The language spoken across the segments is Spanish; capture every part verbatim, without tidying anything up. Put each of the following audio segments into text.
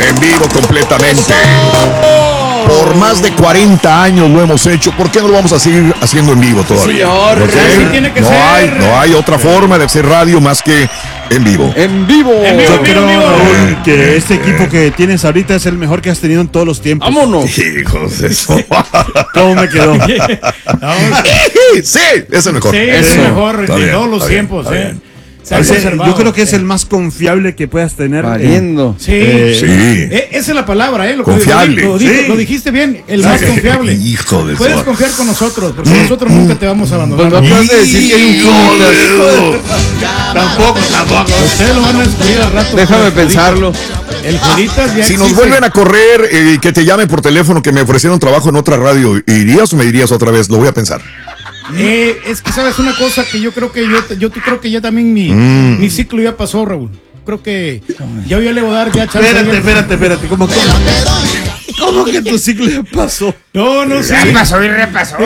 En vivo completamente. Por más de cuarenta años lo hemos hecho. ¿Por qué no lo vamos a seguir haciendo en vivo todavía? Señor, ¿Okay? así tiene que no ser. Hay, no hay otra forma de hacer radio más que en vivo. En vivo. En vivo, Yo creo, en vivo. Raúl, que este equipo que tienes ahorita es el mejor que has tenido en todos los tiempos. Vámonos. Hijos de eso. ¿Cómo me quedó? Sí, es el mejor. Sí, es Eso. el mejor Está de bien, todos los está bien, tiempos. está eh. bien. Se ha Ese- conservado. yo creo que es el más confiable que puedas tener. eh, Valiendo. Sí. Eh, Sí. Eh, esa es la palabra, ¿eh? Lo que- Confiable. Lo, dijo- Sí. lo dijiste bien, el Sí. más confiable. Hijo de Puedes eso. confiar con nosotros, porque nosotros nunca te vamos a abandonar. Pues no acabas de decir que hay un Hijo de eso. Tampoco, tampoco. Ustedes lo van a descubrir al rato. Déjame El pensarlo. Joditas- El Joditas ya Si nos existe. vuelven a correr y eh, que te llame por teléfono que me ofrecieron trabajo en otra radio, ¿irías o me dirías otra vez? Lo voy a pensar. Eh, es que sabes una cosa que yo creo que yo, yo te- creo que ya también mi, Mm. mi ciclo ya pasó, Raúl. Creo que ya yo le voy a dar ya chance. Espérate, ya- espérate, espérate. ¿Cómo, cómo, ¿Cómo que tu ciclo ya pasó? No, no sé. Repasó y repasó.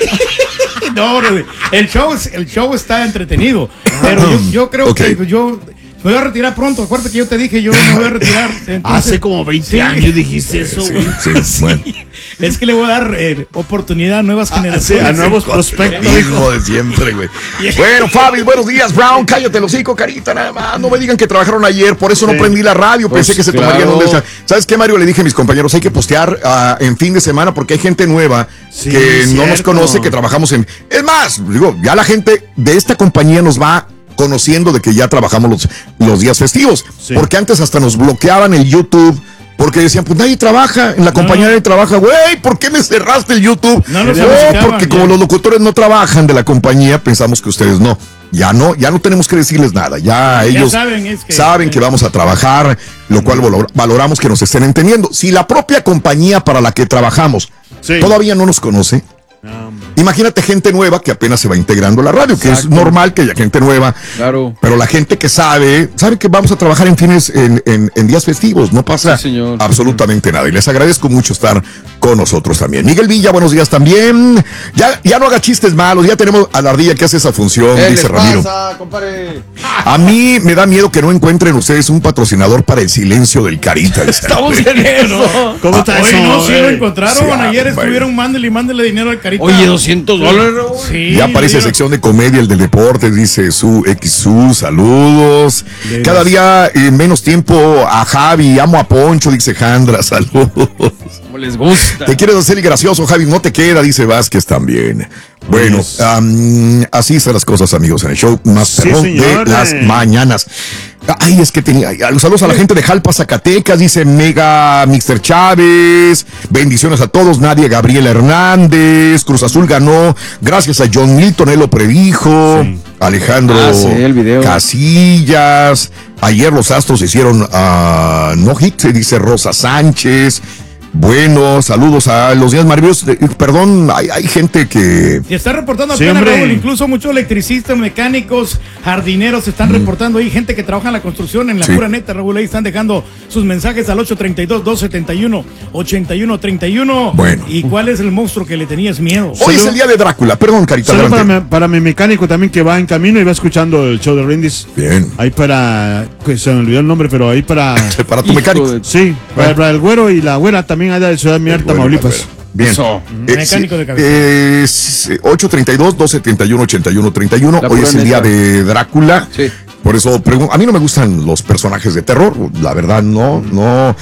No, no, el show, es- el show está entretenido, pero yo, yo creo Ok. que yo me voy a retirar pronto. Acuérdate que yo te dije, yo me voy a retirar. Entonces, Hace como veinte sí. años dijiste eso, güey. Sí, bueno. Es que le voy a dar eh, oportunidad a nuevas Sí, generaciones. a nuevos prospectos. Hijo de siempre, güey. Bueno, Fabi, buenos días, Brown. Cállate el hocico, carita, nada más. No me digan que trabajaron ayer, por eso no Sí. prendí la radio. Pues Pensé que se claro. tomarían un descanso. ¿Sabes qué, Mario? Le dije a mis compañeros, hay que postear ah, en fin de semana porque hay gente nueva Sí, que no nos cierto. conoce, que trabajamos en... Es más, digo, ya la gente de esta compañía nos va conociendo de que ya trabajamos los, los días festivos. Sí. Porque antes hasta nos bloqueaban el YouTube. Porque decían, pues nadie trabaja, en la compañía nadie trabaja, güey, ¿por qué me cerraste el YouTube? No nos No, buscaban, porque ya. como los locutores no trabajan de la compañía, pensamos que ustedes no. Ya no, ya no tenemos que decirles nada, ya ellos saben, es que- saben que vamos a trabajar, lo cual valor- valoramos que nos estén entendiendo. Si la propia compañía para la que trabajamos Sí. todavía no nos conoce, imagínate gente nueva que apenas se va integrando a la radio, que es normal que haya gente nueva. Claro. Pero la gente que sabe, sabe que vamos a trabajar en fines, en, en- en días festivos, no pasa Sí, señor. absolutamente nada. Y les agradezco mucho estar con nosotros también. Miguel Villa, buenos días también. Ya, ya no haga chistes malos, ya tenemos a la ardilla que hace esa función, ¿Qué dice les Ramiro. pasa, compadre? A mí me da miedo que no encuentren ustedes un patrocinador para el silencio del Carita. Estamos en eso. ¿Cómo está Oye, eso? no, sí lo eh? encontraron. Sí, ayer ah, estuvieron, mándele y mándele dinero al Carita. Oye, doscientos dólares. Raúl. Sí, Ya aparece mira. sección de comedia, el del deporte, dice su X U, saludos. De Cada las- día en menos tiempo a Javi, amo a Poncho, dice Jandra, saludos. Como les gusta. Te quieres hacer el gracioso, Javi, no te queda, dice Vázquez también. Bueno, Pues- am, así están las cosas, amigos, en el show más Sí, perrón señor, de las eh. mañanas. Ay, es que tenía. ay, Saludos a la gente de Jalpa, Zacatecas, dice Mega Mister Chávez. Bendiciones a todos. Nadia Gabriela Hernández. Cruz Azul ganó. Gracias a John Milton, él lo predijo. Sí. Alejandro Ah, sí, el video. Casillas. Ayer los Astros hicieron uh, no hit, se dice Rosa Sánchez. Bueno, saludos a los días maravillosos. Eh, Perdón, hay, hay gente que. Y está reportando Sí, apenas, hombre. Raúl, incluso muchos electricistas, mecánicos, jardineros están reportando ahí, gente que trabaja en la construcción, en la Sí. pura neta, Raúl, ahí están dejando sus mensajes al ocho treinta y dos, dos setenta y uno, ochenta y uno treinta y uno. Bueno. ¿Y cuál es el monstruo que le tenías miedo? Hoy es el día de Drácula. Perdón, Carita. Solo para adelante. mi, para mi mecánico también que va en camino y va escuchando el show de Rindis. Bien. Ahí para, que se me olvidó el nombre, pero ahí para, Para tu Hijo mecánico. de- sí, para, para el güero y la güera también allá de Ciudad Mier, Bueno, Tamaulipas. Bien. Eso. Eh, Mecánico sí, de cabeza. eh, sí, ocho treinta y dos, dos setenta y uno, ochenta y uno treinta y uno. La Hoy pura es el día neta. de Drácula. Sí. Por eso pregunto. A mí no me gustan los personajes de terror. La verdad, no, no.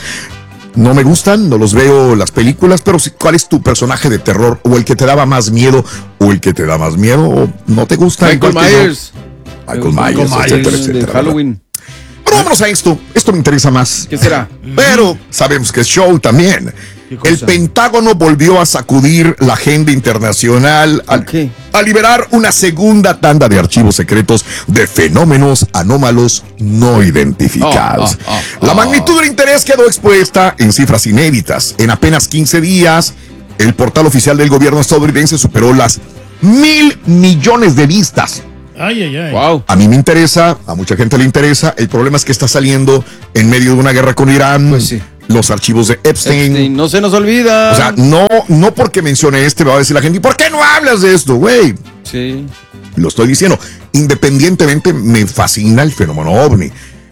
No me gustan, no los veo las películas, pero sí, ¿cuál es tu personaje de terror? ¿O el que te daba más miedo? ¿O el que te da más miedo? ¿O no te gusta? Michael ¿Cuál te no? Myers. Michael Myers, Myers, etcétera, de etcétera. Halloween. Pero vámonos a esto. Esto me interesa más. ¿Qué será? Pero sabemos que es show también. ¿Qué cosa? El Pentágono volvió a sacudir la agenda internacional al, Ok. al liberar una segunda tanda de archivos secretos de fenómenos anómalos no identificados. Ah, ah, ah, la ah. magnitud del interés quedó expuesta en cifras inéditas. En apenas quince días, el portal oficial del gobierno estadounidense superó las mil millones de vistas. Ay, ay, ay. Wow. A mí me interesa, a mucha gente le interesa. El problema es que está saliendo en medio de una guerra con Irán. Pues sí. Los archivos de Epstein. Epstein, no se nos olvida. O sea, no, no porque mencione este me va a decir la gente, ¿y por qué no hablas de esto, güey? sí. Lo estoy diciendo. Independientemente, me fascina el fenómeno ovni.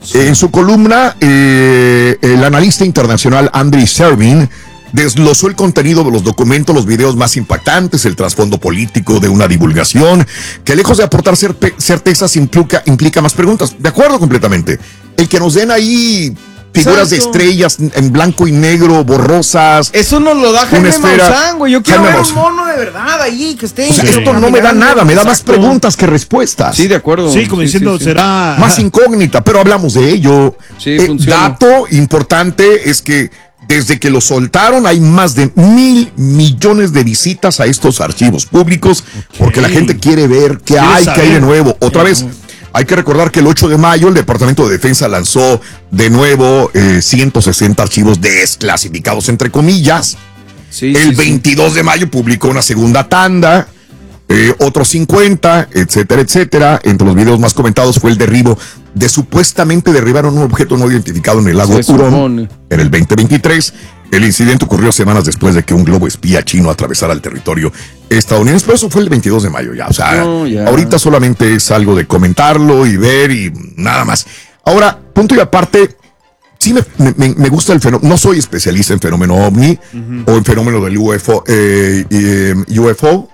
En su columna, eh, el analista internacional Andriy Servin desglosó el contenido de los documentos, los videos más impactantes, el trasfondo político de una divulgación, que lejos de aportar certe- certezas implica, implica más preguntas. De acuerdo completamente. El que nos den ahí figuras de Exacto. estrellas en blanco y negro, borrosas. Eso nos lo da Jaime esfera. Maussan, güey. Yo quiero Jaime ver un Maussan. mono de verdad ahí que esté. O sea, Sí. esto no me da nada, me da más Exacto. preguntas que respuestas. Sí, de acuerdo. Sí, como diciendo, sí, sí. será. Más incógnita, pero hablamos de ello. Sí, Eh, funciona. dato importante es que desde que lo soltaron hay más de mil millones de visitas a estos archivos públicos, porque la gente quiere ver qué Quiere hay, saber. qué hay de nuevo. Otra vez, hay que recordar que el ocho de mayo el Departamento de Defensa lanzó de nuevo eh, ciento sesenta archivos desclasificados, entre comillas. Sí, El sí, sí. veintidós de mayo publicó una segunda tanda, eh, otros cincuenta, etcétera, etcétera. Entre los videos más comentados fue el derribo de supuestamente derribaron un objeto no identificado en el lago Se Hurón supone. en el veinte veintitrés. El incidente ocurrió semanas después de que un globo espía chino atravesara el territorio estadounidense, pero eso fue el veintidós de mayo ya. O sea, No, ya. ahorita solamente es algo de comentarlo y ver y nada más. Ahora, punto y aparte, sí me, me, me gusta el fenómeno. No soy especialista en fenómeno ovni o en fenómeno del U F O, eh, eh, U F O,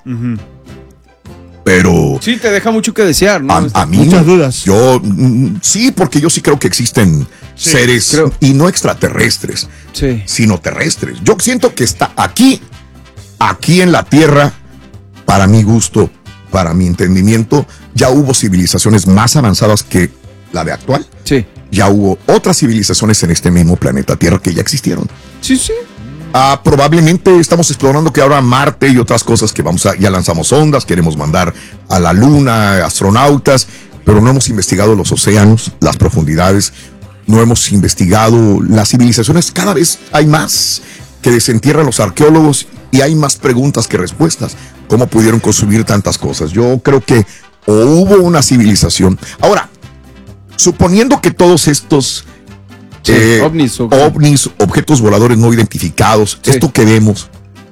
pero Sí, te deja mucho que desear, ¿no? a, a mí Muchas dudas. Yo mm, sí, porque yo sí creo que existen Sí, seres creo. y no extraterrestres, Sí. sino terrestres. Yo siento que está aquí, aquí en la Tierra, para mi gusto, para mi entendimiento, ya hubo civilizaciones más avanzadas que la de actual. Sí. Ya hubo otras civilizaciones en este mismo planeta Tierra que ya existieron. Sí, sí. Ah, probablemente estamos explorando que ahora Marte y otras cosas que vamos a, ya lanzamos ondas, queremos mandar a la Luna astronautas, pero no hemos investigado los océanos, las profundidades, no hemos investigado las civilizaciones. Cada vez hay más que desentierran los arqueólogos y hay más preguntas que respuestas. ¿Cómo pudieron construir tantas cosas? Yo creo que o hubo una civilización. Ahora, suponiendo que todos estos Sí, eh, ovnis o- ovnis, objetos voladores no identificados, Sí. esto que vemos,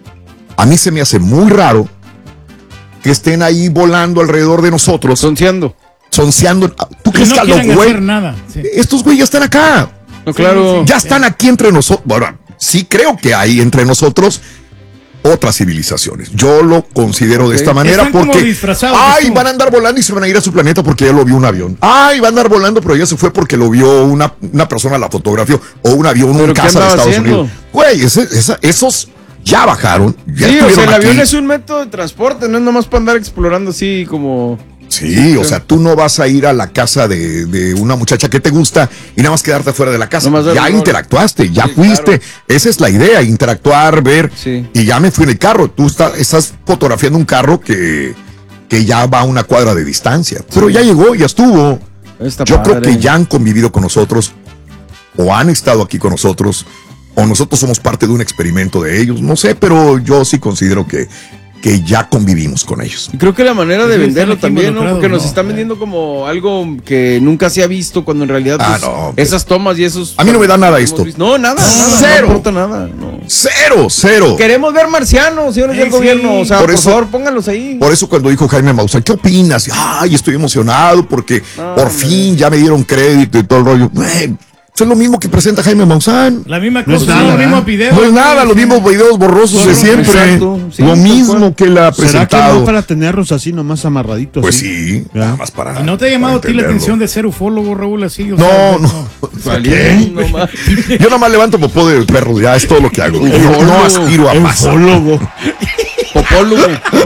a mí se me hace muy raro que estén ahí volando alrededor de nosotros, Sonceando. sonceando. ¿Tú Que crees no que a los quieren güey? hacer nada. Sí. Estos güey ya están acá, No, claro. ya están aquí entre nosotros. Bueno, sí creo que hay entre nosotros otras civilizaciones. Yo lo considero de Ok. esta manera Están como porque disfrazados, ay, es como- van a andar volando y se van a ir a su planeta porque ya lo vio un avión. Ay, va a andar volando, pero ya se fue porque lo vio una, una persona, la fotografió, o un avión, ¿Pero un qué casa de andaba Estados haciendo? Unidos. Güey, ese- esa- esos ya bajaron. Ya Sí, o sea, estuvieron el avión aquí. es un método de transporte, no es nomás para andar explorando así como... Sí, o sea, tú no vas a ir a la casa de, de una muchacha que te gusta y nada más quedarte fuera de la casa. Nomás dar Ya un rol. interactuaste, ya Sí, fuiste. claro. Esa es la idea, interactuar, ver. Sí. Y ya me fui en el carro. Tú está- estás fotografiando un carro que, que ya va a una cuadra de distancia. Pero ya llegó, ya estuvo. Está Yo creo padre. que ya han convivido con nosotros o han estado aquí con nosotros o nosotros somos parte de un experimento de ellos. No sé, pero yo sí considero que, que ya convivimos con ellos. Y creo que la manera de Sí, venderlo están aquí también, ¿no? involucrados, Porque nos ¿no? están vendiendo como algo que nunca se ha visto cuando en realidad Ah, pues, no, esas tomas y esos... A mí no me da nada hemos esto. visto- No, nada, nada, Cero. no aporta nada. No. Cero, cero. Queremos ver marcianos, señores Sí, del sí. gobierno. O sea, Por por, eso- favor, pónganlos ahí. Por eso cuando dijo Jaime Maussan, ¿qué opinas? Ay, estoy emocionado porque No, por hombre. fin ya me dieron crédito y todo el rollo. Güey, eso es lo mismo que presenta Jaime Maussan. La misma No es cosa, nada, los ¿verdad? mismos videos. No es nada, los mismos videos borrosos de Borrosos, siempre. exacto. Sí, lo tal mismo cual. que él ha ¿Será que presentado. no para tenerlos así nomás amarraditos? Pues sí, ¿Ya? nada más para. ¿Y no te ha llamado a para ti la entenderlo. atención de ser ufólogo, Raúl, así? O No, sea, no. Valiendo, ma. Yo nada más levanto popó de perros, ya es todo lo que hago. Yo no, no aspiro a más. Ufólogo. Popólogo.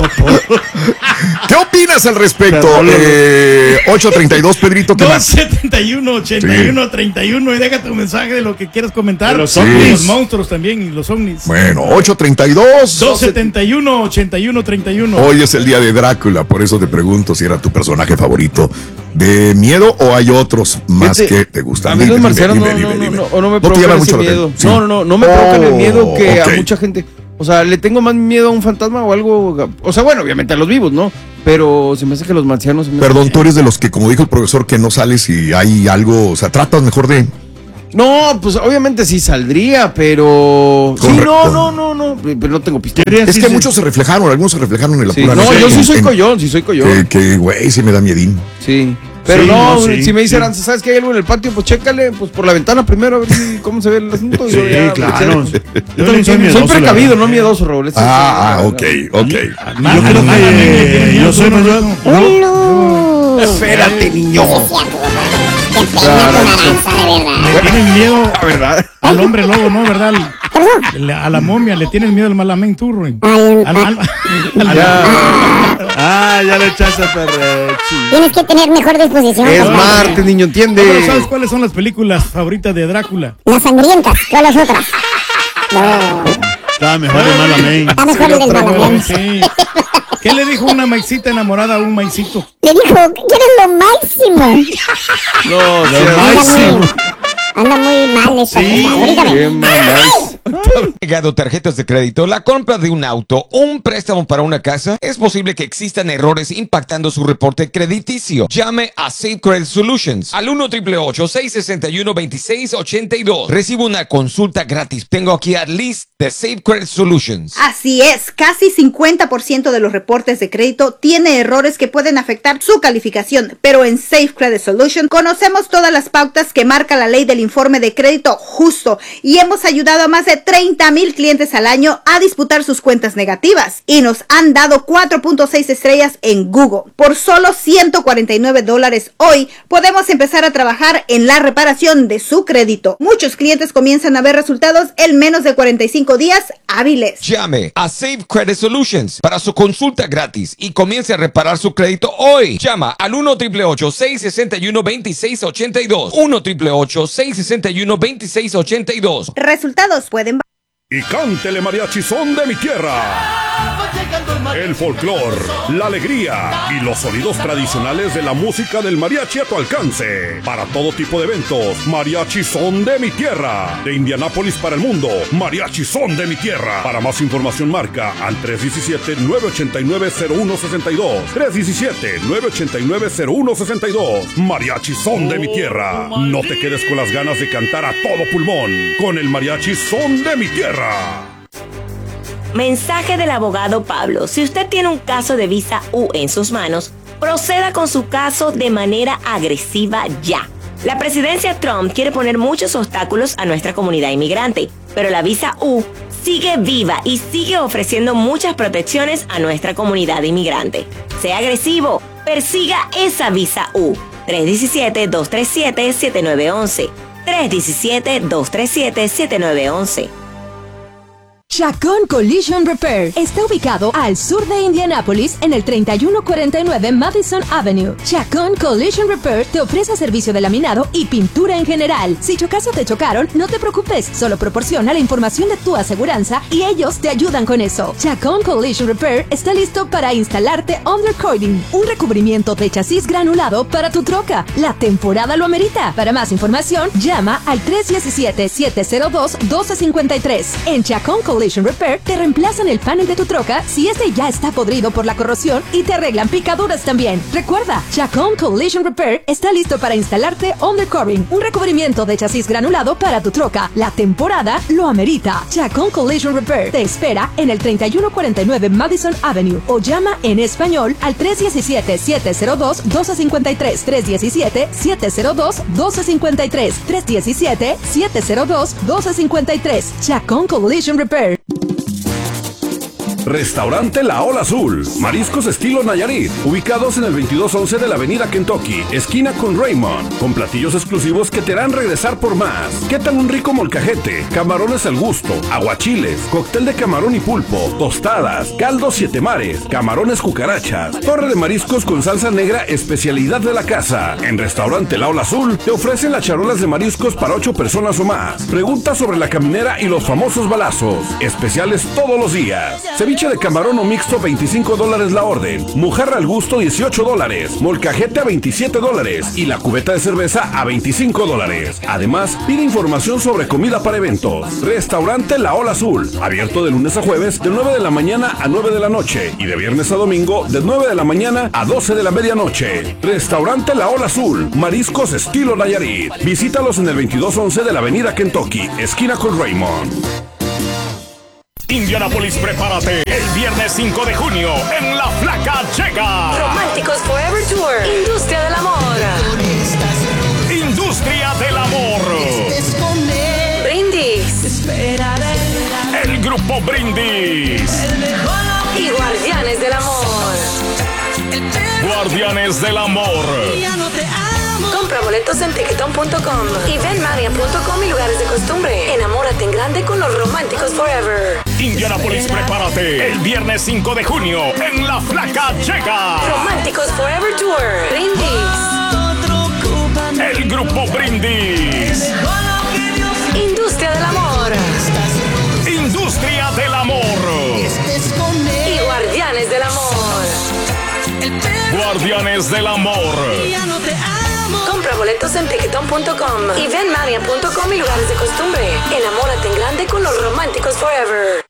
¿Qué opinas al respecto? Perrólogo. Eh, ocho treinta y dos, Pedrito, ¿qué dos más? setenta y uno, ochenta y uno, treinta y uno y deja tu mensaje de lo que quieras comentar. De los Y ovnis. los monstruos también y los ovnis. Bueno, ocho treinta y dos. dos setenta y uno, ochenta y uno, treinta y uno. Hoy es el día de Drácula, por eso te pregunto si era tu personaje favorito de miedo o hay otros más Fíjate, que te gustan. A mí Dime, los dime, marcianos dime, no, dime, no, no, dime. no, o no me te llama provocan mucho ese la miedo. atención? No, no, no, no me provocan el miedo que ok. a mucha gente. O sea, le tengo más miedo a un fantasma o algo. O sea, bueno, obviamente a los vivos, ¿no? Pero se me hace que los marcianos. se me- Perdón, tú eres de los que, como dijo el profesor, que no sales y hay algo, o sea, tratas mejor de... No, pues obviamente sí saldría, pero. Sí, Correcto. no, no, no, no. Pero no tengo pistola. Quería Es que decir- muchos se reflejaron, algunos se reflejaron en la Sí, pura no, neta, yo sí en- soy en- collón, sí soy collón. Que, que, güey, sí me da miedín. Sí. Pero Sí, no, no, sí, si me dicen, sí. ¿sabes que hay algo en el patio? Pues chécale, pues por la ventana primero, a ver si, cómo se ve el asunto. Sí, Yo ya, claro. pues, Yo también soy soy miedoso. la precavido, verdad. no miedoso, Raúl. Eso Ah, ah, sí, ok, ok. Más- Yo creo más a mí me que tiene yo miedo, soy ¿no? más. ¡Hola! Espérate, niño. ¡Qué pena tu naranja, de verdad! Le tienen miedo La verdad. al hombre lobo, ¿no? ¿Verdad? Le- A la momia le tienen miedo al malamén turro. Al, Ay, al- al- Ah, ya le echaste a perrechi. Tienes que tener mejor disposición. Es compadre. Marte, niño, entiende. Pero ¿sabes cuáles son las películas favoritas de Drácula? Las sangrientas, todas las otras. No, Estaba mejor el Malamén. está mejor el del malamén. Sí. ¿Qué le dijo una maicita enamorada a un maicito? Le dijo, ¿quieres lo máximo? No, Anda máximo. muy, anda muy mal esta cosa. Dígame. Qué mamás. Llegado tarjetas de crédito, la compra de un auto, un préstamo para una casa, es posible que existan errores impactando su reporte crediticio. Llame a Safe Credit Solutions al uno triple ocho, seis seis uno, dos seis ocho dos. Recibe una consulta gratis. Tengo aquí a Liz de Safe Credit Solutions. Así es, casi cincuenta por ciento de los reportes de crédito tiene errores que pueden afectar su calificación, pero en Safe Credit Solution conocemos todas las pautas que marca la ley del informe de crédito justo y hemos ayudado a más de treinta mil clientes al año a disputar sus cuentas negativas y nos han dado cuatro punto seis estrellas en Google. Por solo ciento cuarenta y nueve dólares hoy podemos empezar a trabajar en la reparación de su crédito. Muchos clientes comienzan a ver resultados en menos de cuarenta y cinco días hábiles. Llame a Safe Credit Solutions para su consulta gratis y comience a reparar su crédito hoy. Llama al uno triple ocho, seis seis uno, dos seis ocho dos. uno triple ocho, seis seis uno, dos seis ocho dos. Resultados pueden Y cántele mariachi son de mi tierra. El folclor, la alegría y los sonidos tradicionales de la música del mariachi a tu alcance. Para todo tipo de eventos, mariachi son de mi tierra. De Indianápolis para el mundo, mariachi son de mi tierra. Para más información marca al tres uno siete, nueve ocho nueve, cero uno seis dos. tres uno siete, nueve ocho nueve, cero uno seis dos. Mariachi son de mi tierra. No te quedes con las ganas de cantar a todo pulmón. Con el mariachi son de mi tierra. Mensaje del abogado Pablo. Si usted tiene un caso de visa U en sus manos, proceda con su caso de manera agresiva ya. La presidencia Trump quiere poner muchos obstáculos a nuestra comunidad inmigrante, pero la visa U sigue viva y sigue ofreciendo muchas protecciones a nuestra comunidad inmigrante. Sea agresivo, persiga esa visa U. tres uno siete, dos tres siete, siete nueve uno uno. tres uno siete, dos tres siete, siete nueve uno uno. Chacón Collision Repair está ubicado al sur de Indianápolis en el treinta y uno cuarenta y nueve Madison Avenue. Chacón Collision Repair te ofrece servicio de laminado y pintura en general. Si chocas o te chocaron, no te preocupes, solo proporciona la información de tu aseguranza y ellos te ayudan con eso. Chacón Collision Repair está listo para instalarte undercoating, un recubrimiento de chasis granulado para tu troca. La temporada lo amerita. Para más información, llama al tres uno siete, siete cero dos, uno dos cinco tres. En Chacón Collision Repair te reemplazan el panel de tu troca si este ya está podrido por la corrosión y te arreglan picaduras también. Recuerda, Chacón Collision Repair está listo para instalarte undercoating, un recubrimiento de chasis granulado para tu troca. La temporada lo amerita. Chacón Collision Repair te espera en el treinta y uno cuarenta y nueve Madison Avenue o llama en español al tres uno siete, siete cero dos, uno dos cinco tres, tres uno siete, siete cero dos, uno dos cinco tres, tres uno siete, siete cero dos, uno dos cinco tres. Chacón Collision Repair. Restaurante La Ola Azul, mariscos estilo Nayarit, ubicados en el veintidós once de la avenida Kentucky, esquina con Raymond, con platillos exclusivos que te harán regresar por más. ¿Qué tal un rico molcajete, camarones al gusto, aguachiles, cóctel de camarón y pulpo, tostadas, caldo siete mares, camarones cucarachas, torre de mariscos con salsa negra, especialidad de la casa? En Restaurante La Ola Azul te ofrecen las charolas de mariscos para ocho personas o más. Pregunta sobre la caminera y los famosos balazos, especiales todos los días. Ceviche de camarón o mixto, veinticinco dólares la orden. Mojarra al gusto, dieciocho dólares. Molcajete a veintisiete dólares. Y la cubeta de cerveza a veinticinco dólares. Además, pide información sobre comida para eventos. Restaurante La Ola Azul. Abierto de lunes a jueves de nueve de la mañana a nueve de la noche. Y de viernes a domingo de nueve de la mañana a doce de la medianoche. Restaurante La Ola Azul. Mariscos estilo Nayarit. Visítalos en el veintidós once de la avenida Kentucky, esquina con Raymond. Indianápolis, prepárate. El viernes cinco de junio en La Flaca llega Románticos Forever Tour. Industria del Amor. Grupo Brindis. Y Guardianes del Amor. Guardianes del Amor. Compra boletos en ticketon punto com y venmaria punto com y lugares de costumbre. Enamórate en grande con los románticos forever. Indianapolis, prepárate. El viernes cinco de junio en La Flaca llega Románticos Forever Tour. Brindis. el Grupo Brindis. Industria del Amor. Industria del Amor. Y Guardianes del Amor. Guardianes del Amor. Compra boletos en ticketon punto com y venmaria punto com y lugares de costumbre. Enamórate en grande con los románticos forever.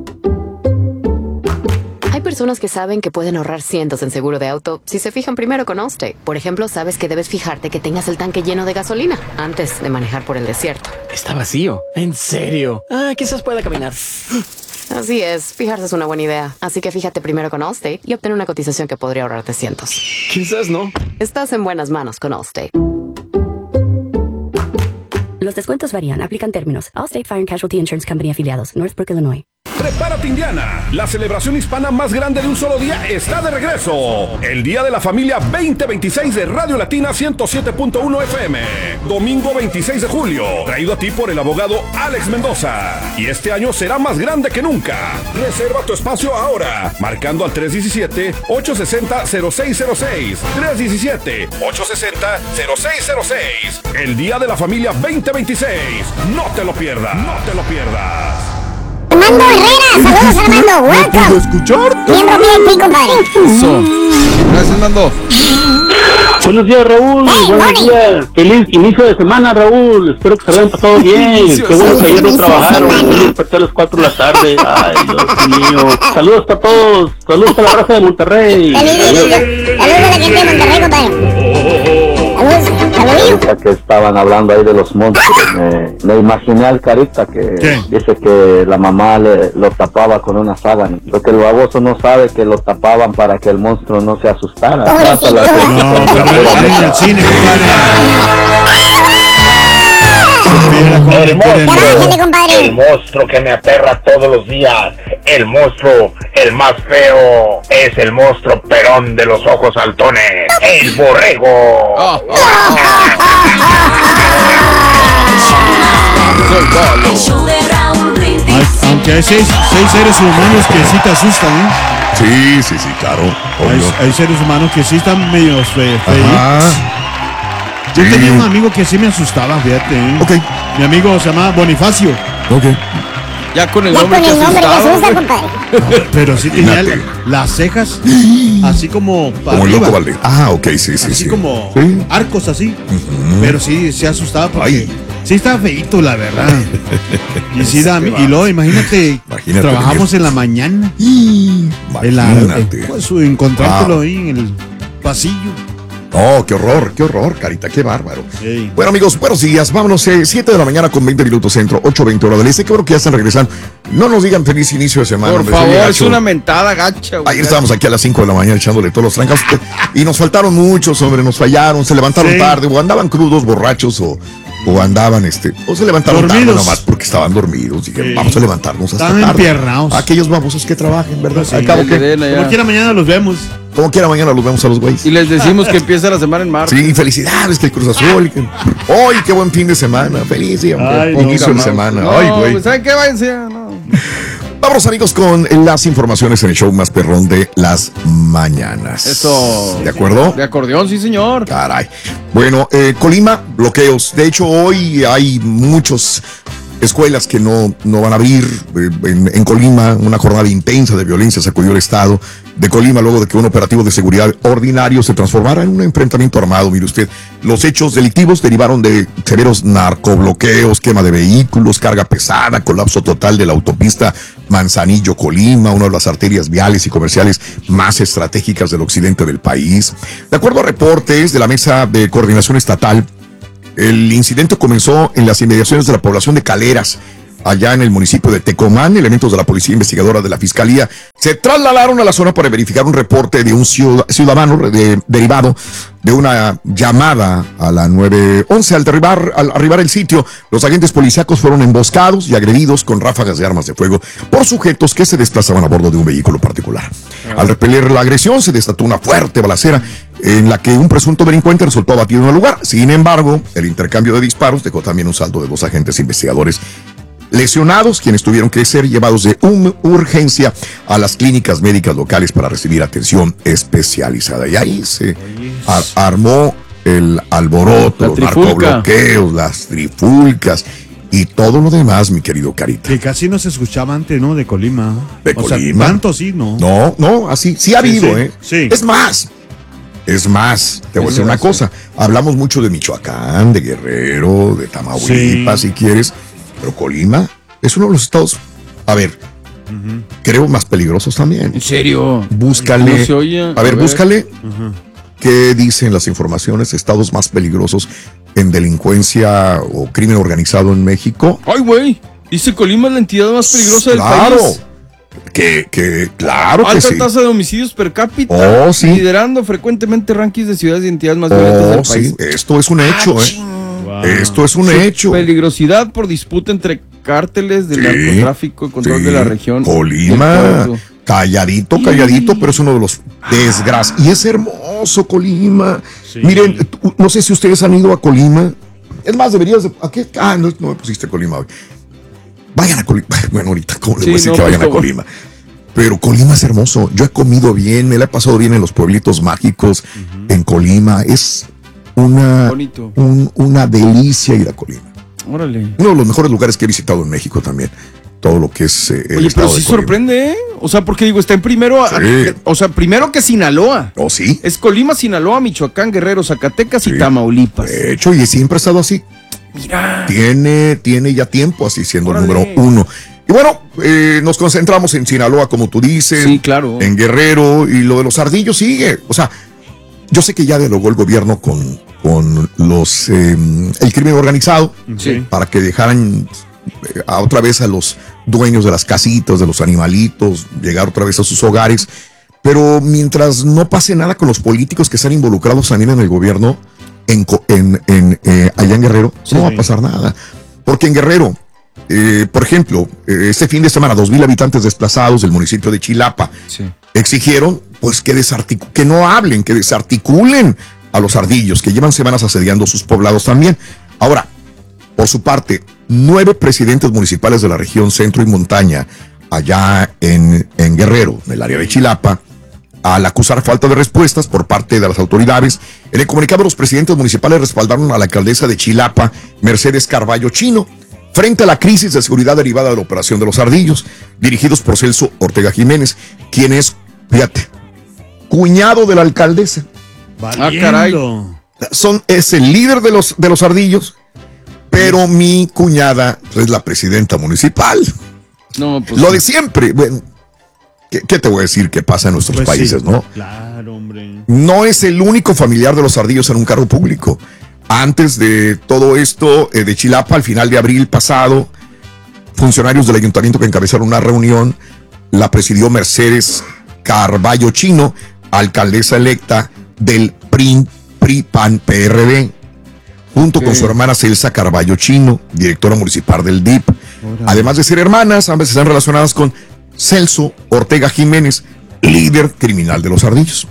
Hay personas que saben que pueden ahorrar cientos en seguro de auto si se fijan primero con Allstate. Por ejemplo, sabes que debes fijarte que tengas el tanque lleno de gasolina antes de manejar por el desierto. Está vacío. ¿En serio? Ah, quizás pueda caminar. Así es, fijarse es una buena idea. Así que fíjate primero con Allstate y obtén una cotización que podría ahorrarte cientos. Quizás no. Estás en buenas manos con Allstate. Los descuentos varían, aplican términos. Allstate Fire and Casualty Insurance Company afiliados, Northbrook, Illinois. Prepárate, Indiana. La celebración hispana más grande de un solo día está de regreso. El Día de la Familia veinte veintiséis de Radio Latina ciento siete punto uno F M. Domingo veintiséis de julio. Traído a ti por el abogado Alex Mendoza. Y este año será más grande que nunca. Reserva tu espacio ahora. Marcando al tres uno siete, ocho seis cero, cero seis cero seis. tres uno siete, ocho seis cero, cero seis cero seis. El Día de la Familia veinte veintiséis. No te lo pierdas. No te lo pierdas. Armando Herrera, saludos Armando, welcome. ¿Puedo escuchar? Miembro V I P, compadre. Eso. Gracias, Mando. Buenos días, Raúl. Hey, Buenos morning. días. Feliz inicio de semana, Raúl. Espero que se hayan pasado bien. Qué bueno que ayer no trabajaron. Yo me desperté a las cuatro de la tarde. Ay, Dios mío. Saludos para todos. Saludos para la raza de Monterrey. Saludos a la gente de Monterrey, compadre. Saludos, saludos. Ahorita que estaban hablando ahí de los monstruos, me, me imaginé al Carita que ¿Qué? dice que la mamá le, lo tapaba con una sábana. Lo que el baboso no sabe que lo tapaban para que el monstruo no se asustara. Pobrecito. Trátala de- No, pero en el cine, compadre. Carájale, El compadre. monstruo que me aterra todos los días. El monstruo, el más feo, es el monstruo Perón de los ojos saltones. El borrego. Oh, oh, oh. Ay, aunque hay seis, seis seres humanos que sí te asustan, ¿eh? Sí, sí, sí, claro. Obvio. Hay, hay seres humanos que sí están medio fe, Ajá. feitos. Yo Sí. tenía un amigo que sí me asustaba, fíjate. ¿eh? Ok, Mi amigo se llama Bonifacio, ok. Ya con el Ya nombre con te el nombre que asustaba, asusta, güey. compadre. pero sí tenía Imagínate. la- las cejas así como para Como el arriba, loco Valdés. Ah, ok, sí, sí, así sí. como Sí. arcos así. Ujú. Pero sí se asustaba porque Ay. sí estaba feíto, la verdad. Y sí da, y luego imagínate, Imagínate trabajamos tener- en la mañana. En la, Imagínate. eh, pues, encontrártelo Wow. ahí en el pasillo. Oh, qué horror, qué horror, Carita, qué bárbaro. Ey. Bueno, amigos, buenos días. Vámonos, eh, siete de la mañana con veinte minutos centro, ocho veinte hora del este. Qué bueno que ya están regresando. No nos digan feliz inicio de semana. Por hombre, se oye favor, es gacho. una mentada gacha, güey. Ayer estábamos aquí a las cinco de la mañana echándole todos los trancas. Y nos faltaron muchos, hombre, nos fallaron, se levantaron Sí. tarde, o andaban crudos, borrachos, o, o andaban, este, o se levantaron Dormidos. tarde nomás porque estaban dormidos. Dijeron, Sí. vamos a levantarnos hasta Estaban tarde. empiernados. Aquellos babosos que trabajen, ¿verdad? Sí. Al cabo Que le que, den allá. Como quiera mañana los vemos. como quiera, mañana los vemos a los güeyes. Y les decimos que empieza la semana en marzo. Sí, felicidades, que el Cruz Azul. que- ¡Ay, qué buen fin de semana! ¡Feliz día, hombre! Ay, no, Inicio de Jamás. semana. No, ¡Ay, güey! pues, ¿saben qué? Váyanse ya, no. Vámonos, amigos, con las informaciones en el show más perrón de las mañanas. Eso. ¿De acuerdo? De acordeón, sí, señor. Caray. Bueno, eh, Colima, bloqueos. De hecho, hoy hay muchas escuelas que no, no van a abrir. Eh, en, en Colima, una jornada intensa de violencia sacudió el estado de Colima luego de que un operativo de seguridad ordinario se transformara en un enfrentamiento armado. Mire usted, los hechos delictivos derivaron de severos narcobloqueos, quema de vehículos, carga pesada, colapso total de la autopista Manzanillo-Colima, una de las arterias viales y comerciales más estratégicas del occidente del país. De acuerdo a reportes de la Mesa de Coordinación Estatal, el incidente comenzó en las inmediaciones de la población de Caleras, allá en el municipio de Tecomán. Elementos de la policía investigadora de la fiscalía se trasladaron a la zona para verificar un reporte de un ciudadano de, derivado de una llamada a la nueve once. Al derribar, al arribar el sitio, los agentes policíacos fueron emboscados y agredidos con ráfagas de armas de fuego por sujetos que se desplazaban a bordo de un vehículo particular. Al repeler la agresión, se desató una fuerte balacera en la que un presunto delincuente resultó abatido en el lugar. Sin embargo, el intercambio de disparos dejó también un saldo de dos agentes investigadores lesionados, quienes tuvieron que ser llevados de un, urgencia a las clínicas médicas locales para recibir atención especializada. Y ahí se ar armó el alboroto, los narcobloqueos, las trifulcas y todo lo demás, mi querido Carita. Que casi no se escuchaba antes, ¿no? De Colima. De o Colima. Sea, tanto sí, ¿no? No, no, así, sí ha habido, sí, sí, ¿eh? Sí. Es más, es más, te voy a decir una cosa. Hablamos mucho de Michoacán, de Guerrero, de Tamaulipas, sí. si quieres. Pero Colima es uno de los estados, a ver, uh-huh. creo más peligrosos también. ¿En serio? Búscale. Se oye? A, a ver, ver, búscale. Uh-huh. ¿Qué dicen las informaciones? Estados más peligrosos en delincuencia o crimen organizado en México. Ay, güey. Dice Colima es la entidad más peligrosa claro. del país. Que, que, claro Alta que sí. Alta tasa de homicidios per cápita. Oh, sí. Liderando frecuentemente rankings de ciudades y entidades más oh, violentas del país. Sí. Esto es un hecho, ah, ¿eh? Wow. Esto es un Su hecho. Peligrosidad por disputa entre cárteles del sí, narcotráfico y control sí, de la región. Colima, calladito, calladito, sí. pero es uno de los desgracias. Y es hermoso Colima. Sí. Miren, no sé si ustedes han ido a Colima. Es más, deberías de... ¿A qué? Ah, no, no me pusiste Colima hoy. Vayan a Colima. Bueno, ahorita, ¿cómo les sí, voy a decir no, que vayan pues, a Colima? Pero Colima es hermoso. Yo he comido bien, me la he pasado bien en los pueblitos mágicos uh-huh. en Colima. Es una, un, una delicia ir a Colima. Órale. Uno de los mejores lugares que he visitado en México también. Todo lo que es eh, el Oye, estado pero sí de Colima. sorprende, ¿eh? O sea, porque digo, está en primero, sí. a, o sea, primero que Sinaloa. ¿Oh, sí? Es Colima, Sinaloa, Michoacán, Guerrero, Zacatecas sí. y Tamaulipas. De hecho, y siempre ha estado así. Mira. Tiene, tiene ya tiempo así siendo Órale. el número uno. Y bueno, eh, nos concentramos en Sinaloa, como tú dices. Sí, claro. En Guerrero, y lo de los ardillos sigue. O sea, yo sé que ya dialogó el gobierno con, con los eh, el crimen organizado sí. para que dejaran eh, a otra vez a los dueños de las casitas, de los animalitos, llegar otra vez a sus hogares. Pero mientras no pase nada con los políticos que están involucrados también en el gobierno, en, en, en eh, allá en Guerrero, sí, no va a pasar nada. Porque en Guerrero, eh, por ejemplo, eh, este fin de semana, dos mil habitantes desplazados del municipio de Chilapa sí. exigieron pues que, desartic- que no hablen, que desarticulen a los ardillos, que llevan semanas asediando sus poblados también. Ahora, por su parte, nueve presidentes municipales de la región centro y montaña, allá en, en Guerrero, en el área de Chilapa, al acusar falta de respuestas por parte de las autoridades. En el comunicado, los presidentes municipales respaldaron a la alcaldesa de Chilapa, Mercedes Carballo Chino, frente a la crisis de seguridad derivada de la operación de los ardillos, dirigidos por Celso Ortega Jiménez, quien es, fíjate, cuñado de la alcaldesa. Ah, caray. Son, es el líder de los, de los ardillos, pero mi cuñada es la presidenta municipal. No, pues Lo de siempre. Bueno, ¿qué, qué te voy a decir que pasa en nuestros pues países, sí. no? Claro, hombre. No es el único familiar de los ardillos en un cargo público. Antes de todo esto, eh, de Chilapa, al final de abril pasado, funcionarios del ayuntamiento que encabezaron una reunión, la presidió Mercedes Carballo Chino, alcaldesa electa del P R I, P R I, P A N, P R D, junto okay. con su hermana Celsa Carballo Chino, directora municipal del D I P. Órale. Además de ser hermanas, ambas están relacionadas con Celso Ortega Jiménez, líder criminal de los ardillos.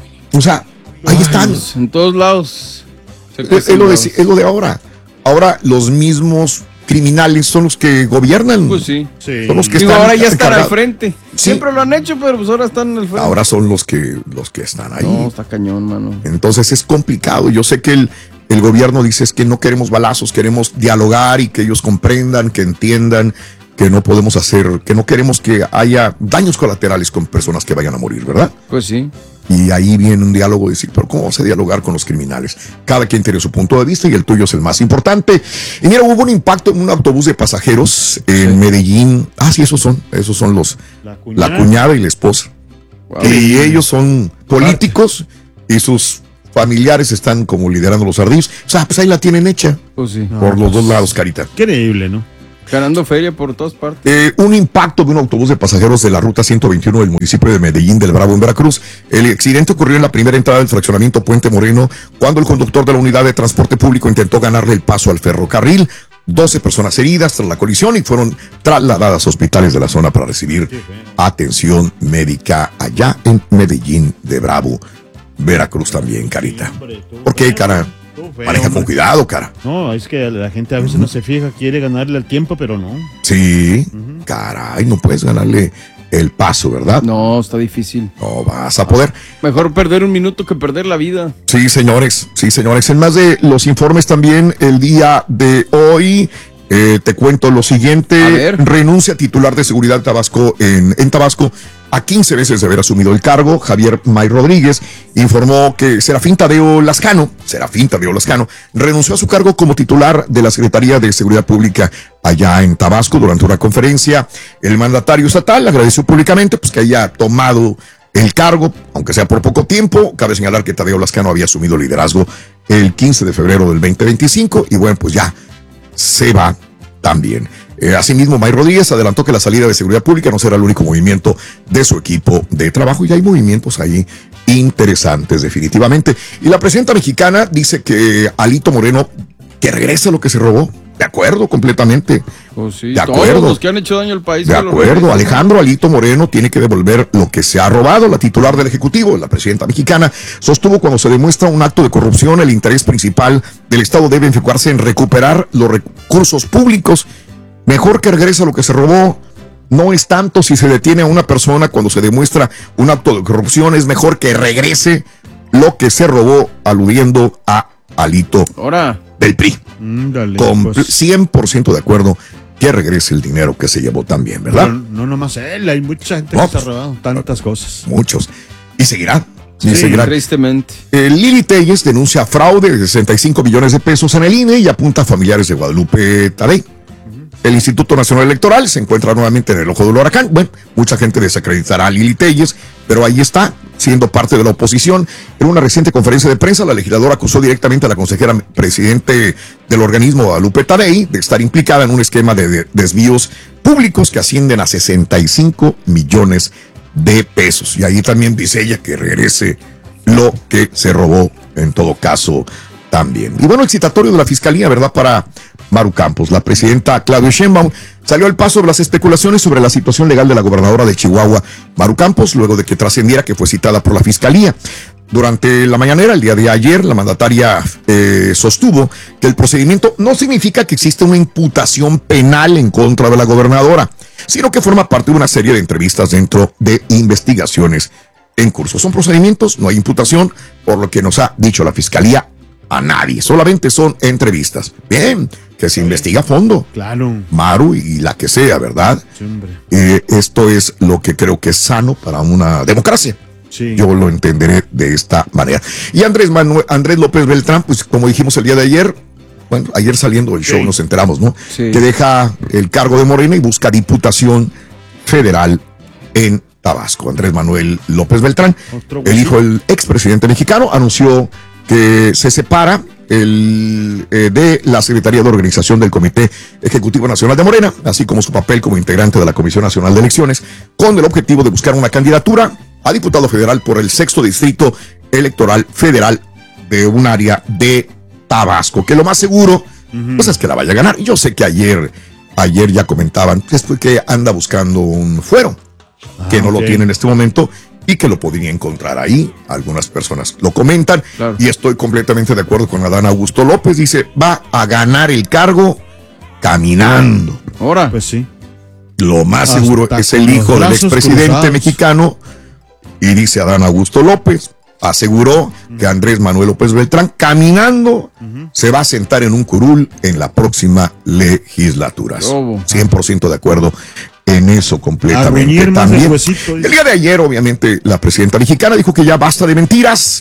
O sea, ahí Ay, están. En todos lados. Es, es, lo de, es lo de ahora. Ahora los mismos criminales son los que gobiernan. Pues sí. sí. Son los que Digo, están ahora ya están encargados. al frente. Sí. Siempre lo han hecho, pero pues ahora están al frente. Ahora son los que, los que están ahí. No, está cañón, mano. Entonces es complicado. Yo sé que el, el gobierno dice es que no queremos balazos, queremos dialogar y que ellos comprendan, que entiendan que no podemos hacer, que no queremos que haya daños colaterales con personas que vayan a morir, ¿verdad? Pues sí. Y ahí viene un diálogo de decir, pero ¿cómo vas a dialogar con los criminales? Cada quien tiene su punto de vista y el tuyo es el más importante. Y mira, hubo un impacto en un autobús de pasajeros en sí. Medellín. Ah, sí, esos son, esos son los, la cuñada, la cuñada y la esposa. Wow. Y ellos son políticos y sus familiares están como liderando los ardillos. O sea, pues ahí la tienen hecha. Pues sí. Por no, los pues, dos lados, Carita. Increíble, ¿no? Ganando feria por todas partes. Eh, un impacto de un autobús de pasajeros de la ruta ciento veintiuno del municipio de Medellín del Bravo en Veracruz. El accidente ocurrió en la primera entrada del fraccionamiento Puente Moreno cuando el conductor de la unidad de transporte público intentó ganarle el paso al ferrocarril. doce personas heridas tras la colisión y fueron trasladadas a hospitales de la zona para recibir atención médica allá en Medellín de Bravo, Veracruz también, Carita. ¿Por qué, cara? Maneja con cuidado, cara. No, es que la gente a veces uh-huh. no se fija, quiere ganarle al tiempo, pero no. Sí, uh-huh. caray, no puedes ganarle el paso, ¿verdad? No, está difícil. No vas a poder. Mejor perder un minuto que perder la vida. Sí, señores, sí, señores. En más de los informes también, el día de hoy, eh, te cuento lo siguiente. Renuncia titular de seguridad Tabasco en, en Tabasco a quince veces de haber asumido el cargo. Javier May Rodríguez informó que Serafín Tadeo Lascano, Serafín Tadeo Lascano, renunció a su cargo como titular de la Secretaría de Seguridad Pública allá en Tabasco. Durante una conferencia, el mandatario estatal agradeció públicamente pues, que haya tomado el cargo, aunque sea por poco tiempo. Cabe señalar que Tadeo Lascano había asumido liderazgo el quince de febrero del veinte veinticinco y bueno, pues ya se va también. Eh, asimismo, May Rodríguez adelantó que la salida de seguridad pública no será el único movimiento de su equipo de trabajo y hay movimientos ahí interesantes definitivamente. Y la presidenta mexicana dice que Alito Moreno que regrese lo que se robó. De acuerdo, completamente. Oh, sí, de acuerdo. Todos los que han hecho daño al país. De acuerdo, Alejandro Alito Moreno tiene que devolver lo que se ha robado. La titular del Ejecutivo, la presidenta mexicana, sostuvo cuando se demuestra un acto de corrupción, el interés principal del Estado debe enfocarse en recuperar los recursos públicos. Mejor que regrese lo que se robó. No es tanto si se detiene a una persona cuando se demuestra un acto de corrupción, es mejor que regrese lo que se robó, aludiendo a Alito Ahora. del P R I. Mm, dale, Con pues. cien por ciento de acuerdo que regrese el dinero que se llevó también, ¿verdad? No, no nomás él, hay mucha gente no, que se ha robado tantas cosas. Muchos. Y seguirá. Sí, y seguirá. tristemente. Eh, Lili Telles denuncia fraude de sesenta y cinco millones de pesos en el I N E y apunta a familiares de Guadalupe Tadei. El Instituto Nacional Electoral se encuentra nuevamente en el ojo del huracán. Bueno, mucha gente desacreditará a Lili Telles, pero ahí está, siendo parte de la oposición. En una reciente conferencia de prensa, la legisladora acusó directamente a la consejera presidente del organismo, Guadalupe Tadei, de estar implicada en un esquema de, de desvíos públicos que ascienden a sesenta y cinco millones de pesos. Y ahí también dice ella que regrese lo que se robó, en todo caso, también. Y bueno, el citatorio de la Fiscalía, ¿verdad?, para Maru Campos. La presidenta Claudia Sheinbaum salió al paso de las especulaciones sobre la situación legal de la gobernadora de Chihuahua, Maru Campos, luego de que trascendiera que fue citada por la Fiscalía. Durante la mañanera, el día de ayer, la mandataria eh, sostuvo que el procedimiento no significa que existe una imputación penal en contra de la gobernadora, sino que forma parte de una serie de entrevistas dentro de investigaciones en curso. Son procedimientos, no hay imputación, por lo que nos ha dicho la Fiscalía, a nadie, solamente son entrevistas. Bien, que se investiga a fondo. Claro. Maru y la que sea, ¿verdad? Sí, hombre. Eh, esto es lo que creo que es sano para una democracia. Sí. Yo lo entenderé de esta manera. Y Andrés Manuel, Andrés López Beltrán, pues como dijimos el día de ayer, bueno, ayer saliendo del show sí. nos enteramos, ¿no? Sí. Que deja el cargo de Morena y busca diputación federal en Tabasco. Andrés Manuel López Beltrán, el hijo del expresidente mexicano, anunció que se separa el, eh, de la Secretaría de Organización del Comité Ejecutivo Nacional de Morena, así como su papel como integrante de la Comisión Nacional de Elecciones, con el objetivo de buscar una candidatura a diputado federal por el sexto distrito electoral federal de un área de Tabasco, que lo más seguro uh-huh. pues es que la vaya a ganar. Yo sé que ayer, ayer ya comentaban que anda buscando un fuero, ah, que no okay. lo tiene en este momento, y que lo podría encontrar ahí. Algunas personas lo comentan, claro. y estoy completamente de acuerdo con Adán Augusto López. Dice, va a ganar el cargo caminando. Ahora, pues sí. Lo más Hasta seguro es el hijo del expresidente cruzados. mexicano. Y dice Adán Augusto López, aseguró uh-huh. que Andrés Manuel López Beltrán, caminando, uh-huh. se va a sentar en un curul en la próxima legislatura. Oh. cien por ciento de acuerdo en eso completamente también. Huesito, el día de ayer, obviamente, la presidenta mexicana dijo que ya basta de mentiras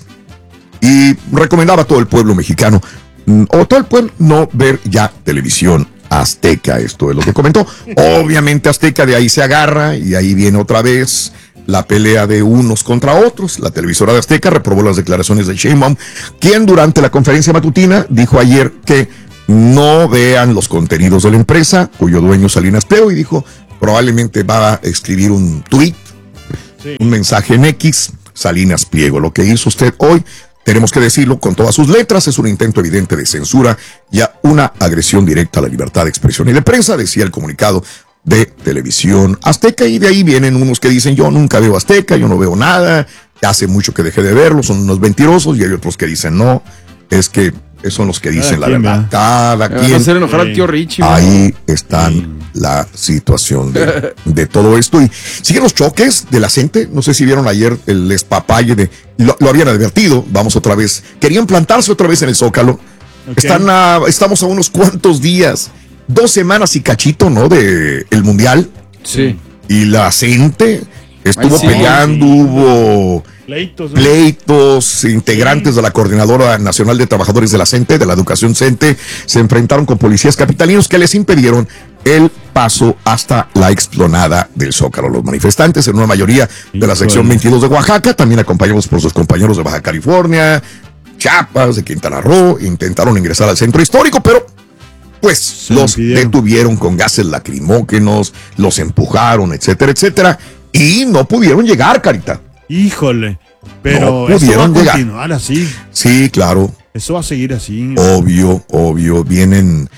y recomendaba a todo el pueblo mexicano, o todo el pueblo, no ver ya televisión azteca. Esto es lo que comentó. Obviamente Azteca de ahí se agarra y ahí viene otra vez la pelea de unos contra otros. La televisora de Azteca reprobó las declaraciones de Sheinbaum, quien durante la conferencia matutina dijo ayer que no vean los contenidos de la empresa, cuyo dueño es Salinas Pliego, y dijo, probablemente va a escribir un tweet, sí. un mensaje en X, Salinas Pliego. Lo que hizo usted hoy, tenemos que decirlo con todas sus letras, es un intento evidente de censura y una agresión directa a la libertad de expresión y de prensa, decía el comunicado de Televisión Azteca, y de ahí vienen unos que dicen, yo nunca veo Azteca, yo no veo nada, hace mucho que dejé de verlo, son unos mentirosos, y hay otros que dicen, no, es que son los que dicen la verdad. Va. Cada quien. Va a hacer enojar al tío Richie. Ahí están sí. la situación de, de todo esto. Y siguen los choques de la gente. No sé si vieron ayer el despapalle de. Lo, lo habían advertido. Vamos otra vez. Querían plantarse otra vez en el Zócalo. Okay. Están a, estamos a unos cuantos días. Dos semanas y cachito, ¿no? De el Mundial. Sí. Y la gente estuvo Ay, sí, peleando. Sí. Hubo. Pleitos, ¿no? Pleitos, integrantes sí. de la Coordinadora Nacional de Trabajadores de la CENTE, de la Educación CENTE, se enfrentaron con policías capitalinos que les impidieron el paso hasta la explanada del Zócalo. Los manifestantes, en una mayoría de la sección veintidós de Oaxaca, también acompañados por sus compañeros de Baja California, Chiapas, de Quintana Roo, intentaron ingresar al centro histórico, pero pues se los detuvieron con gases lacrimógenos, los empujaron, etcétera, etcétera, y no pudieron llegar, Carita. Híjole, pero no eso va a llegar. continuar así. Sí, claro. Eso va a seguir así. Obvio, obvio. Vienen,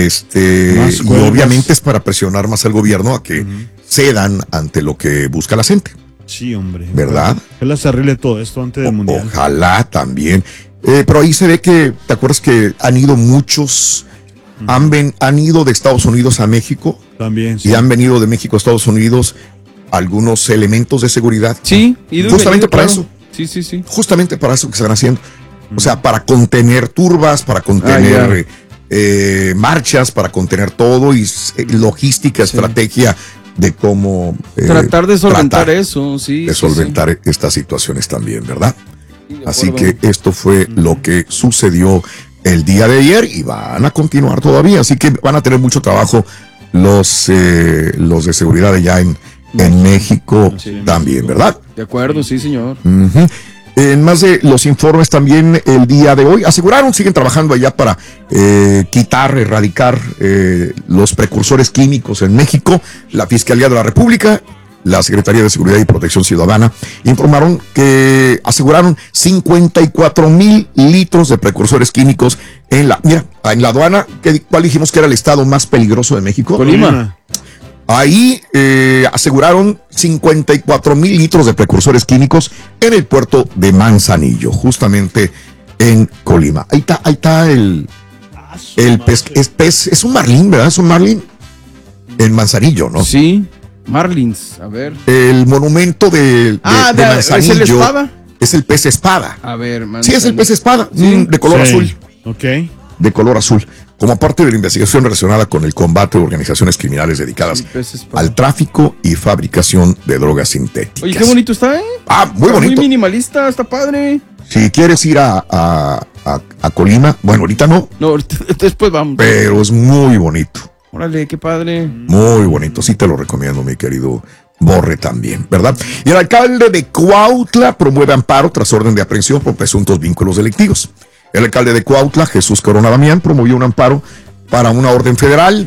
este, y obviamente es para presionar más al gobierno a que uh-huh. cedan ante lo que busca la gente. Sí, hombre. ¿Verdad? Ojalá se arregle todo esto antes del o, Mundial. Ojalá también. Eh, pero ahí se ve que, ¿te acuerdas que han ido muchos, uh-huh. han, ven, han ido de Estados Unidos a México? También, sí. Y han venido de México a Estados Unidos algunos elementos de seguridad. Sí, y justamente para claro. eso. Sí, sí, sí. Justamente para eso que se están haciendo. O sea, para contener turbas, para contener ah, eh, eh, marchas, para contener todo y eh, logística, sí. estrategia de cómo eh, tratar de solventar tratar eso, sí. De sí, solventar sí. estas situaciones también, ¿verdad? Sí, así que esto fue mm. lo que sucedió el día de ayer y van a continuar todavía. Así que van a tener mucho trabajo los, eh, los de seguridad allá en En México sí, también, ¿verdad? De acuerdo, sí, señor. Uh-huh. En más de los informes también el día de hoy, aseguraron, siguen trabajando allá para eh, quitar, erradicar eh, los precursores químicos en México. La Fiscalía de la República, la Secretaría de Seguridad y Protección Ciudadana informaron que aseguraron cincuenta y cuatro mil litros de precursores químicos en la, mira, en la aduana. ¿Cuál dijimos que era el estado más peligroso de México? Colima. Ahí eh, aseguraron cincuenta y cuatro mil litros de precursores químicos en el puerto de Manzanillo, justamente en Colima. Ahí está, ahí está el, el pez, es, pez, es un marlín, ¿verdad? Es un marlín en Manzanillo, ¿no? Sí, marlins, a ver. El monumento de, de, ah, de, de Manzanillo. ¿Es el espada? Es el pez espada. A ver, Manzanillo. Sí, es el pez espada, ¿sí? De color sí. azul. Ok. De color azul, como parte de la investigación relacionada con el combate de organizaciones criminales dedicadas sí, al tráfico y fabricación de drogas sintéticas. Oye, qué bonito está, ¿eh? Ah, muy está bonito. Muy minimalista, está padre. Si quieres ir a, a, a, a Colima, bueno, ahorita no. No, después vamos. Pero es muy bonito. Órale, qué padre. Muy bonito, sí te lo recomiendo, mi querido Borre también, ¿verdad? Y el alcalde de Cuautla promueve amparo tras orden de aprehensión por presuntos vínculos delictivos. El alcalde de Cuautla, Jesús Corona Damián, promovió un amparo para una orden federal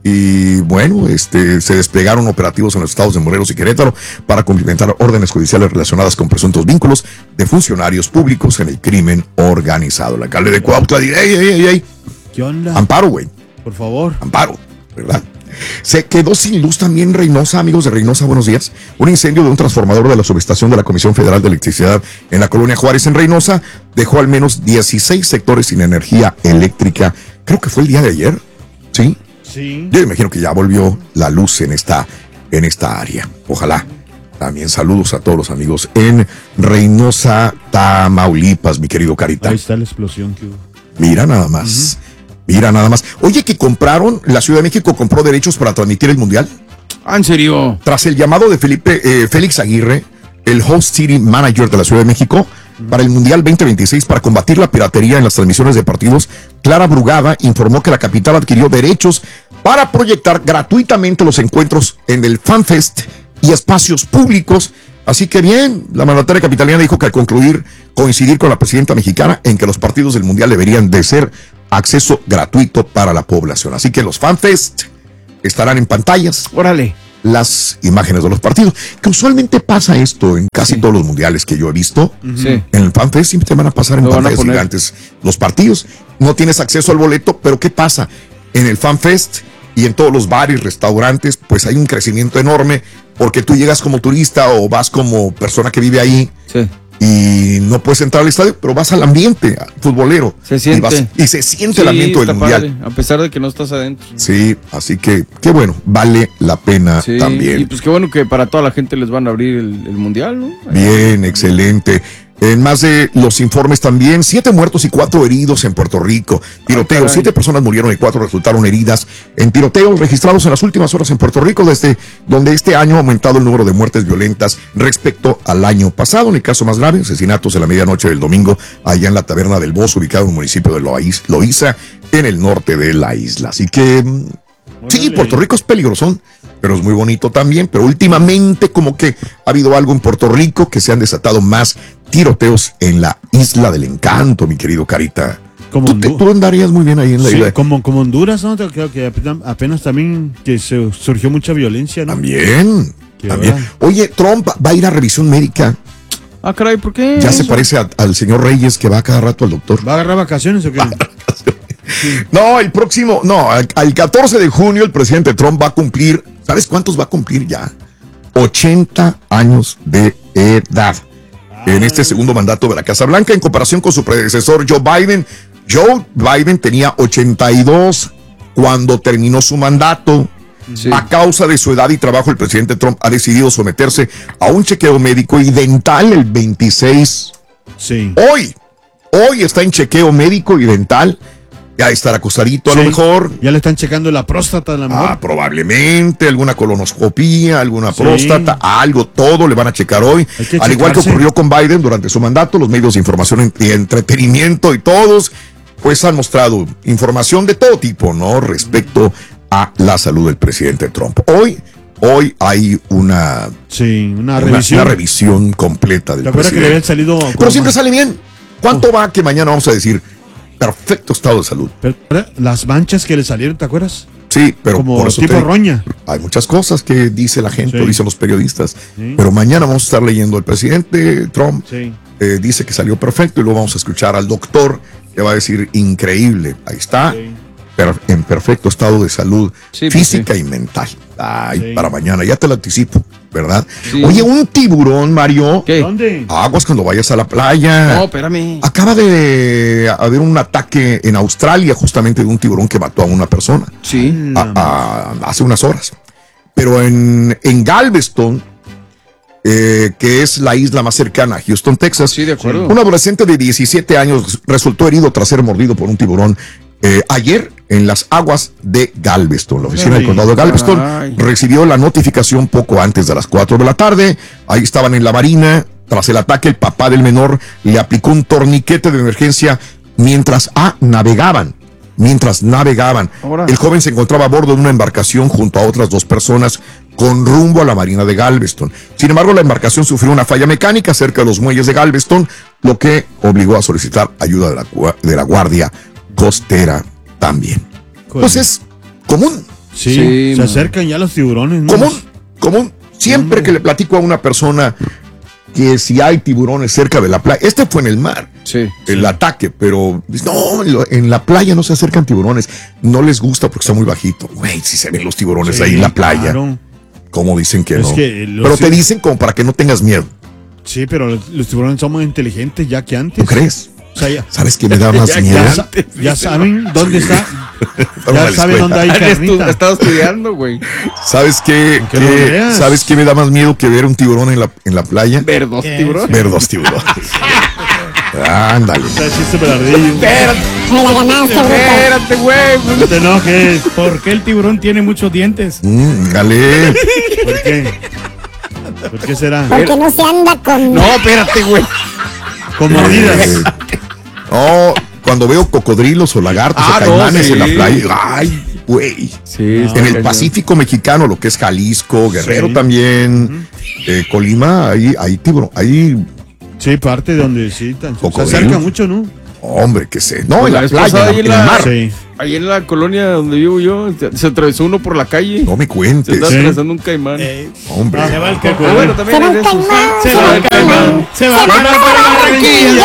y bueno, este, se desplegaron operativos en los estados de Morelos y Querétaro para cumplimentar órdenes judiciales relacionadas con presuntos vínculos de funcionarios públicos en el crimen organizado. El alcalde de Cuautla dice, ey, ey, ey, ey. ¿Qué onda? Amparo, güey. Por favor. Amparo, ¿verdad? Se quedó sin luz también Reynosa, amigos de Reynosa, buenos días. Un incendio de un transformador de la subestación de la Comisión Federal de Electricidad en la colonia Juárez en Reynosa dejó al menos dieciséis sectores sin energía eléctrica. Creo que fue el día de ayer, ¿sí? Sí. Yo imagino que ya volvió la luz en esta, en esta área. Ojalá. También saludos a todos los amigos en Reynosa, Tamaulipas, mi querido Carita. Ahí está la explosión que hubo. Mira nada más. Uh-huh. Mira nada más. Oye, que compraron, la Ciudad de México compró derechos para transmitir el Mundial. Ah, ¿en serio? Tras el llamado de Felipe, eh, Félix Aguirre, el Host City Manager de la Ciudad de México, para el Mundial veinte veintiséis para combatir la piratería en las transmisiones de partidos, Clara Brugada informó que la capital adquirió derechos para proyectar gratuitamente los encuentros en el FanFest y espacios públicos. Así que bien, la mandataria capitalina dijo que al concluir, coincidir con la presidenta mexicana en que los partidos del Mundial deberían de ser acceso gratuito para la población. Así que los FanFest estarán en pantallas. Órale. Las imágenes de los partidos, que usualmente pasa esto en casi sí. todos los mundiales que yo he visto. Sí. En el FanFest siempre te van a pasar en Lo pantallas gigantes los partidos. No tienes acceso al boleto, pero ¿qué pasa? En el FanFest y en todos los bares, restaurantes, pues hay un crecimiento enorme porque tú llegas como turista o vas como persona que vive ahí. Sí. Y no puedes entrar al estadio, pero vas al ambiente futbolero. Se siente. Y, vas, y se siente sí, el ambiente del mundial. Padre, a pesar de que no estás adentro. Sí, así que qué bueno, vale la pena sí, también. Y pues qué bueno que para toda la gente les van a abrir el, el mundial, ¿no? Bien, excelente. En más de los informes también, siete muertos y cuatro heridos en Puerto Rico. Tiroteo, ah, siete personas murieron y cuatro resultaron heridas en tiroteos registrados en las últimas horas en Puerto Rico, desde donde este año ha aumentado el número de muertes violentas respecto al año pasado. En el caso más grave, asesinatos en la medianoche del domingo allá en la Taberna del Bozo, ubicado en el municipio de Loíza, en el norte de la isla. Así que sí, Puerto Rico es peligrosón, pero es muy bonito también. Pero últimamente como que ha habido algo en Puerto Rico que se han desatado más tiroteos en la Isla del Encanto, mi querido Carita. Como ¿Tú, te, tú andarías muy bien ahí en la sí, isla. Como, como Honduras, ¿no? Creo que apenas, apenas también que se surgió mucha violencia, ¿no? También, también. Verdad. Oye, Trump va a ir a revisión médica. Ah, caray, ¿por qué? Ya eso? Se parece a, al señor Reyes que va cada rato al doctor. ¿Va a agarrar vacaciones o qué? Sí. No, el próximo, no, al, al catorce de junio el presidente Trump va a cumplir, ¿sabes cuántos va a cumplir ya? ochenta años de edad. En este segundo mandato de la Casa Blanca, en comparación con su predecesor Joe Biden. Joe Biden tenía ochenta y dos cuando terminó su mandato. Sí. A causa de su edad y trabajo, el presidente Trump ha decidido someterse a un chequeo médico y dental el veintiséis. Sí. Hoy, hoy está en chequeo médico y dental. Ya estará acostadito a sí. lo mejor. Ya le están checando la próstata a la mejor. Ah, probablemente, alguna colonoscopía, alguna sí. próstata, algo, todo le van a checar hoy. Al checarse. Igual que ocurrió con Biden durante su mandato, los medios de información y entretenimiento y todos, pues han mostrado información de todo tipo, ¿no? Respecto a la salud del presidente Trump. Hoy, hoy hay una, sí, una, una revisión. Una revisión completa del presidente. ¿Te acuerdas que le habían salido? Pero siempre sale bien. ¿Cuánto oh. va que mañana vamos a decir? Perfecto estado de salud. Pero, las manchas que le salieron, ¿te acuerdas? Sí, pero como por tipo te, roña. Hay muchas cosas que dice la gente, sí. dicen los periodistas. Sí. Pero mañana vamos a estar leyendo al presidente Trump. Sí. Eh, dice que salió perfecto y luego vamos a escuchar al doctor que va a decir increíble. Ahí está. Sí. Per, en perfecto estado de salud sí, física pues sí. y mental. Ay, sí. para mañana, ya te lo anticipo, ¿verdad? Sí. Oye, un tiburón, Mario. ¿Qué? ¿Dónde? Aguas cuando vayas a la playa. No, espérame. Acaba de haber un ataque en Australia justamente de un tiburón que mató a una persona. Sí. A, a, hace unas horas. Pero en, en Galveston, eh, que es la isla más cercana a Houston, Texas. Sí, de acuerdo. Un adolescente de diecisiete años resultó herido tras ser mordido por un tiburón. Eh, ayer en las aguas de Galveston, la oficina Ay, del condado de Galveston ay. recibió la notificación poco antes de las cuatro de la tarde. Ahí estaban en la marina. Tras el ataque, el papá del menor le aplicó un torniquete de emergencia mientras ah, navegaban. Mientras navegaban, Ahora. el joven se encontraba a bordo de una embarcación junto a otras dos personas con rumbo a la marina de Galveston. Sin embargo, la embarcación sufrió una falla mecánica cerca de los muelles de Galveston, lo que obligó a solicitar ayuda de la, de la Guardia Costera también. Entonces, común. Sí, sí se man. acercan ya los tiburones, ¿no? Común, común. Siempre mm. que le platico a una persona que si hay tiburones cerca de la playa, este fue en el mar, sí, el sí. ataque, pero no, en la playa no se acercan tiburones, no les gusta porque está muy bajito. Güey, si se ven los tiburones sí, ahí en la playa, claro. ¿Cómo dicen que es no? Que pero te dicen como para que no tengas miedo. Sí, pero los, los tiburones son muy inteligentes ya que antes. ¿Tú crees? O sea, ya, ¿sabes qué me da más ya, miedo? Ya, ya saben dónde está. Ya saben dónde hay carnita. Estaba estudiando, güey. ¿Sabes qué? qué no ¿Sabes qué me da más miedo que ver un tiburón en la, en la playa? Ver dos tiburones. Ver dos tiburones. Ándale. Espérate. Me la ganaste, bruto. Espérate, güey. No te enojes. ¿Por qué el tiburón tiene muchos dientes? Mm, dale. ¿Por qué? ¿Por qué será? Porque no se anda con... No, espérate, güey. Con mordidas. Eh, no, cuando veo cocodrilos o lagartos ah, o caimanes no, sí. en la playa, ay, güey. Sí, en el Pacífico mexicano, lo que es Jalisco, Guerrero sí. también, uh-huh. eh, Colima, ahí hay tiburón, ahí. Sí, parte de donde sí, tan, se acerca mucho, ¿no? Hombre, que sé. No, Pues en la la vez playa, pasada, en ahí el en la- mar. Sí. Ahí en la colonia donde vivo yo, se se atravesó uno por la calle. No me Se cuentes. está Sí. atravesando un caimán. Eh, Hombre. se va el Pero caimán. bueno, también Se va es el de esos. caimán, Se va el caimán. Se va el Barranquilla.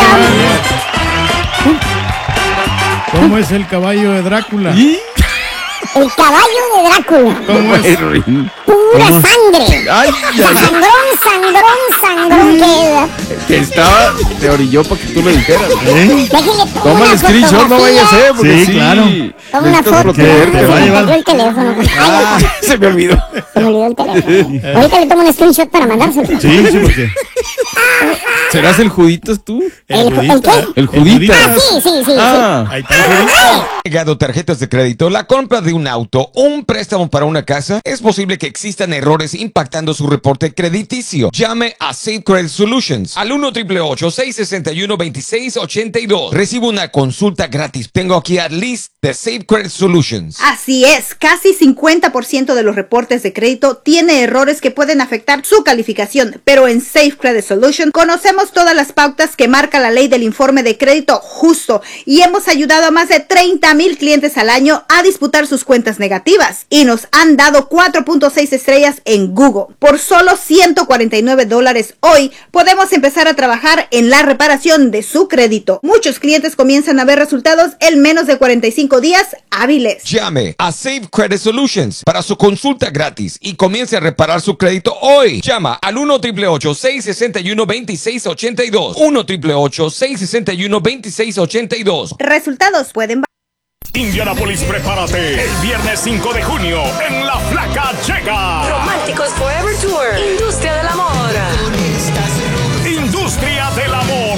¿Cómo es el caballo de Drácula? El caballo de Drácula. ¿Cómo es? Pura sangre. Ay, ay, Sangrón, sangrón, sangrón queda. que estaba, te orilló para que tú lo dijeras. ¿Eh? Déjale Toma una el screenshot, no vaya a ser, porque Sí, sí. claro. Toma una necesitas foto. protegerte. Te va a Se me llevar. perdió el teléfono. Ah, Ay, se me olvidó. se me olvidó el teléfono. Ahorita le tomo un screenshot para mandárselo. Sí, sí, porque. ¿Serás el Juditas tú? ¿El, el qué? El Juditas. Ah, sí, sí, sí. Ah, Ahí está el jurista. Llegado tarjetas de crédito, la compra de un auto o un préstamo para una casa, es posible que existan errores impactando su reporte crediticio. Llame a Safe Credit Solutions al uno triple ocho, seis seis uno, dos seis ocho dos. Recibe una consulta gratis. Tengo aquí a Liz de Safe Credit Solutions. Así es, casi cincuenta por ciento de los reportes de crédito tiene errores que pueden afectar su calificación, pero en Safe Credit Solution conocemos todas las pautas que marca la ley del informe de crédito justo y hemos ayudado a más de treinta mil clientes al año a disputar sus cuentas negativas y nos han dado cuatro punto seis estrellas en Google. Por solo ciento cuarenta y nueve dólares hoy podemos empezar a trabajar en la reparación de su crédito. Muchos clientes comienzan a ver resultados en menos de cuarenta y cinco días hábiles. Llame a Safe Credit Solutions para su consulta gratis y comience a reparar su crédito hoy. Llama al uno triple ocho, seis seis uno, dos seis ocho dos. uno triple ocho, seis seis uno, dos seis ocho dos. Resultados pueden Indianapolis, prepárate. El viernes cinco de junio, en La Flaca llega. Románticos Forever Tour. Industria del amor. Industria del amor.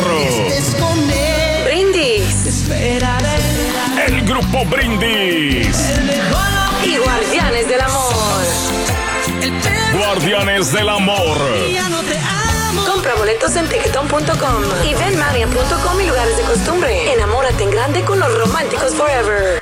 Brindis. El grupo Brindis. Y Guardianes del Amor. Guardianes del amor. Compra boletos en ticketon punto com y venmania punto com y lugares de costumbre. Enamórate en grande con los Románticos Forever.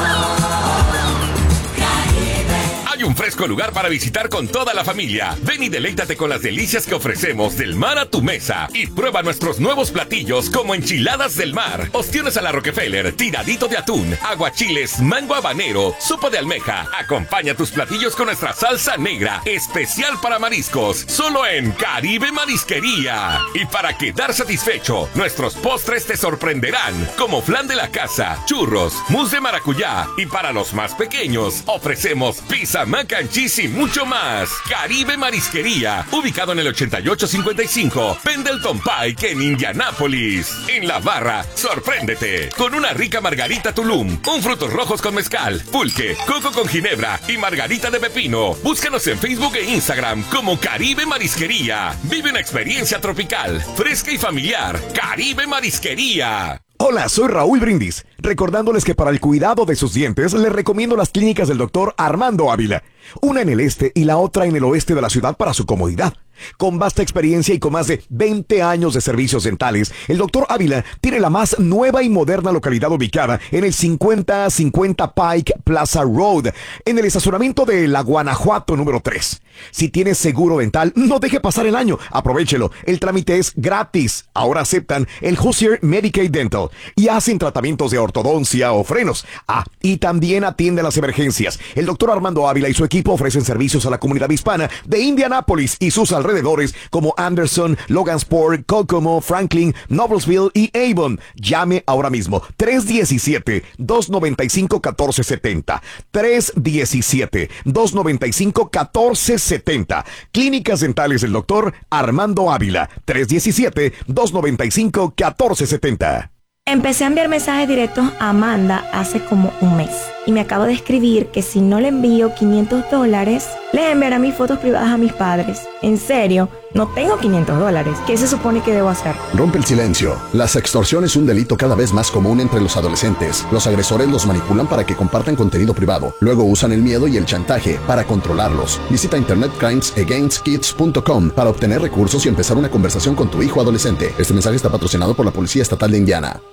Hay un fresco lugar para visitar con toda la familia. Ven y deleítate con las delicias que ofrecemos del mar a tu mesa. Y prueba nuestros nuevos platillos como enchiladas del mar, ostiones a la Rockefeller, tiradito de atún, aguachiles, mango habanero, sopa de almeja. Acompaña tus platillos con nuestra salsa negra, especial para mariscos, solo en Caribe Marisquería. Y para quedar satisfecho, nuestros postres te sorprenderán, como flan de la casa, churros, mousse de maracuyá. Y para los más pequeños, ofrecemos pizza, mac and cheese y mucho más. Caribe Marisquería, ubicado en el ochenta y ocho cincuenta y cinco Pendleton Pike en Indianápolis. En la barra, sorpréndete con una rica margarita Tulum, un frutos rojos con mezcal, pulque, coco con ginebra y margarita de pepino. Búscanos en Facebook e Instagram como Caribe Marisquería. Vive una experiencia tropical, fresca y familiar. Caribe Marisquería. Hola, soy Raúl Brindis, recordándoles que para el cuidado de sus dientes les recomiendo las clínicas del doctor Armando Ávila, una en el este y la otra en el oeste de la ciudad para su comodidad. Con vasta experiencia y con más de veinte años de servicios dentales, el doctor Ávila tiene la más nueva y moderna localidad ubicada en el cincuenta cincuenta Pike Plaza Road, en el estacionamiento de la Guanajuato número tres. Si tienes seguro dental, no deje pasar el año, aprovéchelo, el trámite es gratis. Ahora aceptan el Hoosier Medicaid Dental y hacen tratamientos de ortodoncia o frenos. Ah, y también atienden las emergencias. El doctor Armando Ávila y su equipo ofrecen servicios a la comunidad hispana de Indianápolis y sus alrededores como Anderson, Logansport, Kokomo, Franklin, Noblesville y Avon. Llame ahora mismo tres uno siete, dos nueve cinco, uno cuatro siete cero. tres uno siete, dos nueve cinco, uno cuatro siete cero. Clínicas dentales del doctor Armando Ávila. tres uno siete, dos nueve cinco, uno cuatro siete cero. Empecé a enviar mensajes directos a Amanda hace como un mes y me acabo de escribir que si no le envío quinientos dólares, le enviará mis fotos privadas a mis padres. En serio, no tengo quinientos dólares. ¿Qué se supone que debo hacer? Rompe el silencio. La sextorsión es un delito cada vez más común entre los adolescentes. Los agresores los manipulan para que compartan contenido privado. Luego usan el miedo y el chantaje para controlarlos. Visita internet crimes against kids punto com para obtener recursos y empezar una conversación con tu hijo adolescente. Este mensaje está patrocinado por la Policía Estatal de Indiana.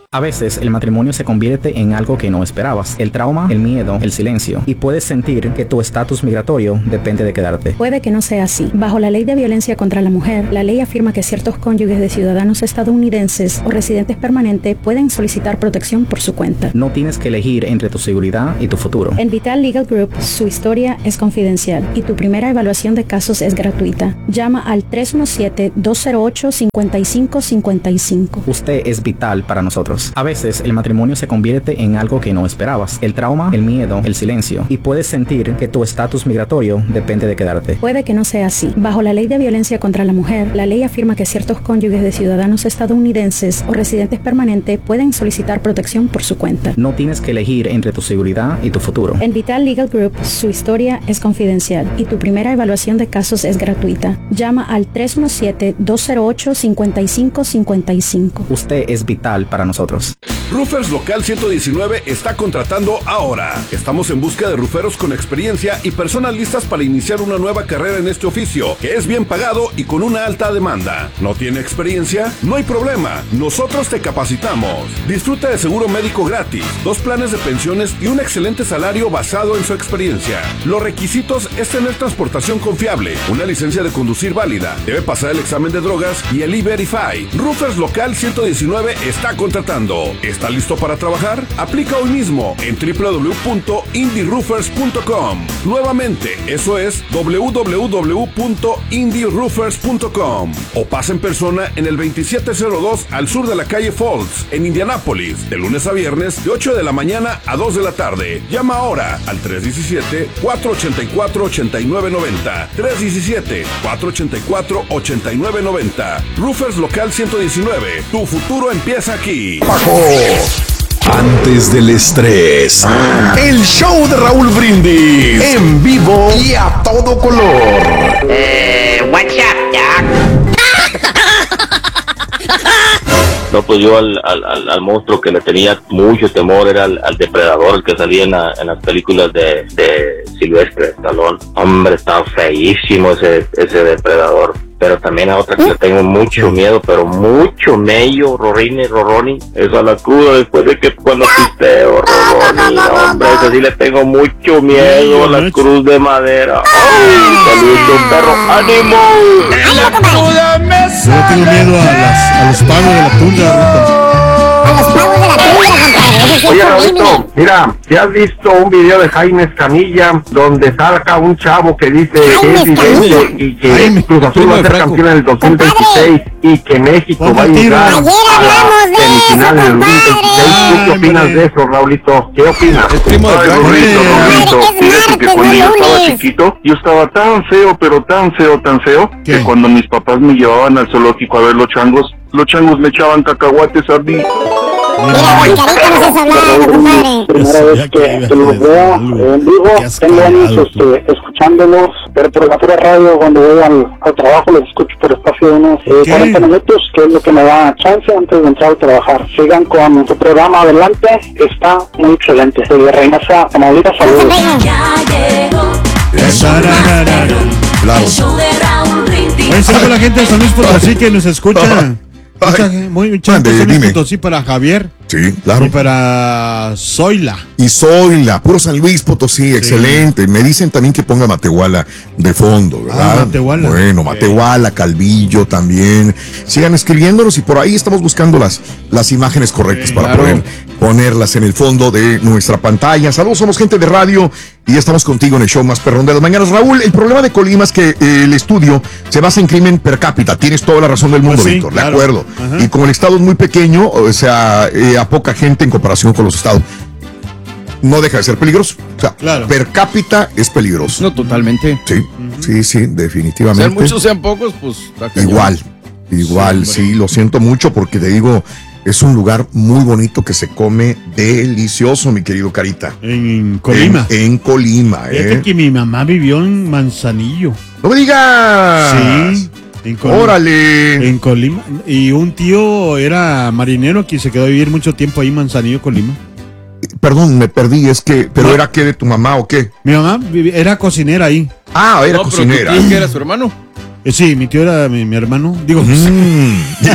A veces el matrimonio se convierte en algo que no esperabas. El trauma, el miedo, el silencio. Y puedes sentir que tu estatus migratorio depende de quedarte. Puede que no sea así. Bajo la ley de violencia contra la mujer, la ley afirma que ciertos cónyuges de ciudadanos estadounidenses o residentes permanentes pueden solicitar protección por su cuenta. No tienes que elegir entre tu seguridad y tu futuro. En Vital Legal Group, su historia es confidencial y tu primera evaluación de casos es gratuita. Llama al tres uno siete, dos cero ocho, cinco cinco cinco cinco. Usted es vital para nosotros. A veces el matrimonio se convierte en algo que no esperabas. El trauma, el miedo, el silencio. Y puedes sentir que tu estatus migratorio depende de quedarte. Puede que no sea así. Bajo la ley de violencia contra la mujer, la ley afirma que ciertos cónyuges de ciudadanos estadounidenses o residentes permanentes pueden solicitar protección por su cuenta. No tienes que elegir entre tu seguridad y tu futuro. En Vital Legal Group, su historia es confidencial y tu primera evaluación de casos es gratuita. Llama al tres uno siete, dos cero ocho, cinco cinco cinco cinco. Usted es vital para nosotros. Roofers Local ciento diecinueve está contratando ahora. Estamos en busca de rooferos con experiencia y personas listas para iniciar una nueva carrera en este oficio, que es bien pagado y con una alta demanda. ¿No tiene experiencia? No hay problema. Nosotros te capacitamos. Disfruta de seguro médico gratis, dos planes de pensiones y un excelente salario basado en su experiencia. Los requisitos es tener transportación confiable, una licencia de conducir válida, debe pasar el examen de drogas y el E-Verify. Roofers Local ciento diecinueve está contratando. ¿Está listo para trabajar? Aplica hoy mismo en w w w punto indie roofers punto com. Nuevamente, eso es w w w punto indie roofers punto com. O pasa en persona en el veintisiete cero dos al sur de la calle Falls, en Indianápolis, de lunes a viernes, de ocho de la mañana a dos de la tarde. Llama ahora al tres uno siete, cuatro ocho cuatro, ocho nueve nueve cero. tres uno siete, cuatro ocho cuatro, ocho nueve nueve cero. Roofers Local ciento diecinueve. Tu futuro empieza aquí. Antes del estrés, el show de Raúl Brindis en vivo y a todo color. Eh, what's up, Doc? No, pues yo al, al, al, al monstruo que le tenía mucho temor era al, al depredador, el que salía en, la, en las películas de, de Silvestre Stallone. Hombre, estaba feísimo ese, ese depredador. Pero también a otra que le tengo mucho miedo, pero mucho mello, Rorini, Roroni, es a la cruda después de que cuando pisteo, Roroni, hombre, eso sí le tengo mucho miedo, a la cruz de madera. ¡Ay, saludos, perro! ¡Ánimo! Yo tengo miedo a, las, a los pagos de la tundra, A los pagos de la tundra, compadre. Oye, Raulito, mira, ¿te has visto un video de Jaime Escamilla donde saca un chavo que dice que es vidente y que Jaime, Cruz Azul va a ser campeón en el dos mil veintiséis y que México va a llegar a la semifinal en el dos mil veintiséis? ¿Tú qué opinas de eso, Raulito? ¿Qué opinas? Es primo de Raulito, Raulito, fíjate que cuando yo estaba chiquito, yo estaba tan feo, pero tan feo, tan feo, que cuando mis papás me llevaban al zoológico a ver los changos, los changos me echaban cacahuates a mí. Mira, Juan Carita, no seas hablando, compadre. Primera vez que, que los veo en vivo, tengo años este, escuchándolos, pero por la pura radio, cuando voy al, al trabajo, los escucho por espacio de unos eh, cuarenta minutos, que es lo que me da chance antes de entrar a trabajar. Sigan con tu programa adelante, está muy excelente. De Reynosa, Tamaulipas, saludos. Claro. Oye, saludos a la gente de San Luis Potosí que nos escucha. Mucha, muy, mucha gente de San Luis Potosí, para Javier. Sí, claro. Y para Zoila. Y Zoila, puro San Luis Potosí, sí. Excelente. Me dicen también que ponga Matehuala de fondo, ¿verdad? Ah, Matehuala. Bueno, Matehuala, Calvillo también. Sigan escribiéndonos y por ahí estamos buscando las, las imágenes correctas sí, para claro. poder ponerlas en el fondo de nuestra pantalla. Saludos, somos gente de radio y ya estamos contigo en el show más perrón de las mañanas. Raúl, el problema de Colima es que eh, el estudio se basa en crimen per cápita. Tienes toda la razón del mundo, pues sí, Víctor, claro. De acuerdo. Ajá. Y como el estado es muy pequeño, o sea, eh, a poca gente en comparación con los estados, no deja de ser peligroso. O sea, claro. Per cápita es peligroso. No, totalmente. Sí, uh-huh. sí, sí, definitivamente. Sean muchos, sean pocos, pues... Igual, igual, sí, sí, lo siento mucho porque te digo... Es un lugar muy bonito que se come delicioso, mi querido Carita. En Colima. En, en Colima, Fíjate ¿eh? que mi mamá vivió en Manzanillo. ¡No me digas! Sí. En Colima. ¡Órale! En Colima. Y un tío era marinero que se quedó a vivir mucho tiempo ahí en Manzanillo, Colima. Perdón, me perdí, es que... ¿Pero no. era qué de tu mamá o qué? Mi mamá era cocinera ahí. Ah, era no, cocinera. ¿Pero tú que era su hermano? Eh, sí, mi tío era mi, mi hermano. Digo, mm.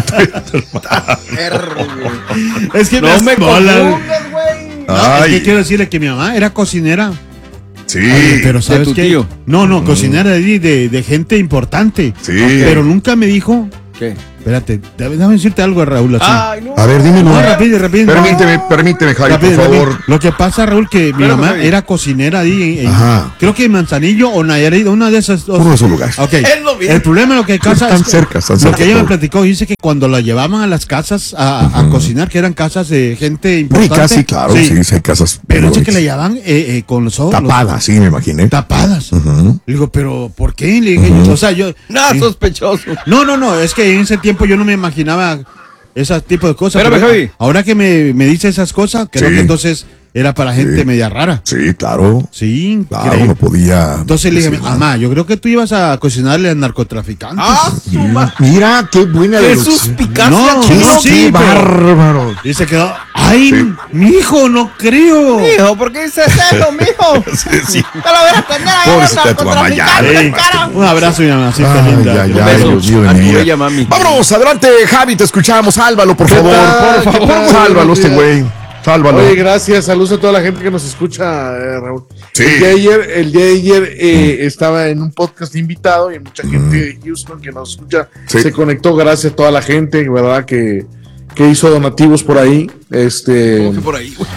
es que no me, me bola. güey. No, es que quiero decirle que mi mamá era cocinera. Sí. Ay, pero ¿sabes ¿De tu qué? tío? No, no, Mm. cocinera de, de, de gente importante. Sí. Pero nunca me dijo. ¿Qué? Espérate, déjame decirte algo, Raúl. Así. Ay, no. A ver, dímelo. No, rápido, rápido. Permíteme, permíteme, Javi, Rápido, por rápido. favor. Lo que pasa, Raúl, que mi Espérame, mamá Javi. era cocinera ahí. en- Ajá. creo que en Manzanillo o Nayarit, una de esas dos. Uno de esos lugares. Ok. Es lo mismo. El problema lo que pasa Están es que cerca, están lo cerca que ella me todos. platicó, dice que cuando la llevaban a las casas a, a cocinar, que eran casas de gente importante. Ricas, sí, claro, sí, sí, hay casas. Pero dice que ricas. la llevaban eh, eh, con los ojos. Tapadas, sí, me imaginé. Tapadas. Ujú. Le digo, pero ¿por qué? Le dije, Ujú. o sea, yo. Nada eh, sospechoso. no, no, no, es que en ese tiempo yo no me imaginaba ese tipo de cosas. Espérame, pero Javi. ahora que me, me dice esas cosas, creo Sí. que entonces era para gente Sí. media rara. Sí, claro. Sí, Claro, creo. no podía. Entonces le dije, decir nada. mamá, yo creo que tú ibas a cocinarle a narcotraficantes. Ah, su ma- Mira, qué buena qué deducción. suspicacia. No, Qué, chino. no, sí, qué pero- bárbaro. Y se quedó, ay, Sí. mi hijo, no creo. Mijo, ¿por qué dices eso, mijo? Sí, sí. Te lo voy a atender a Pobrecita tu mamá, ya. Sí. Un abrazo, mi mamacita Ay, linda. ay, Un ay, beso. Dios mío de A mi tu vida. bella mami. Vámonos, adelante, Javi, te escuchamos. Sálvalo, por favor. tal? Por ¿Qué favor, tal? sálvalo, Buenos este días. güey. Sálvalo. Oye, gracias. Saludos a toda la gente que nos escucha, eh, Raúl. Sí. El día de ayer, el día de ayer eh, estaba en un podcast invitado y mucha gente de Houston que nos escucha Sí. se conectó. Gracias a toda la gente, ¿verdad? Que, que hizo donativos por ahí. Este. ¿Cómo que por ahí, güey?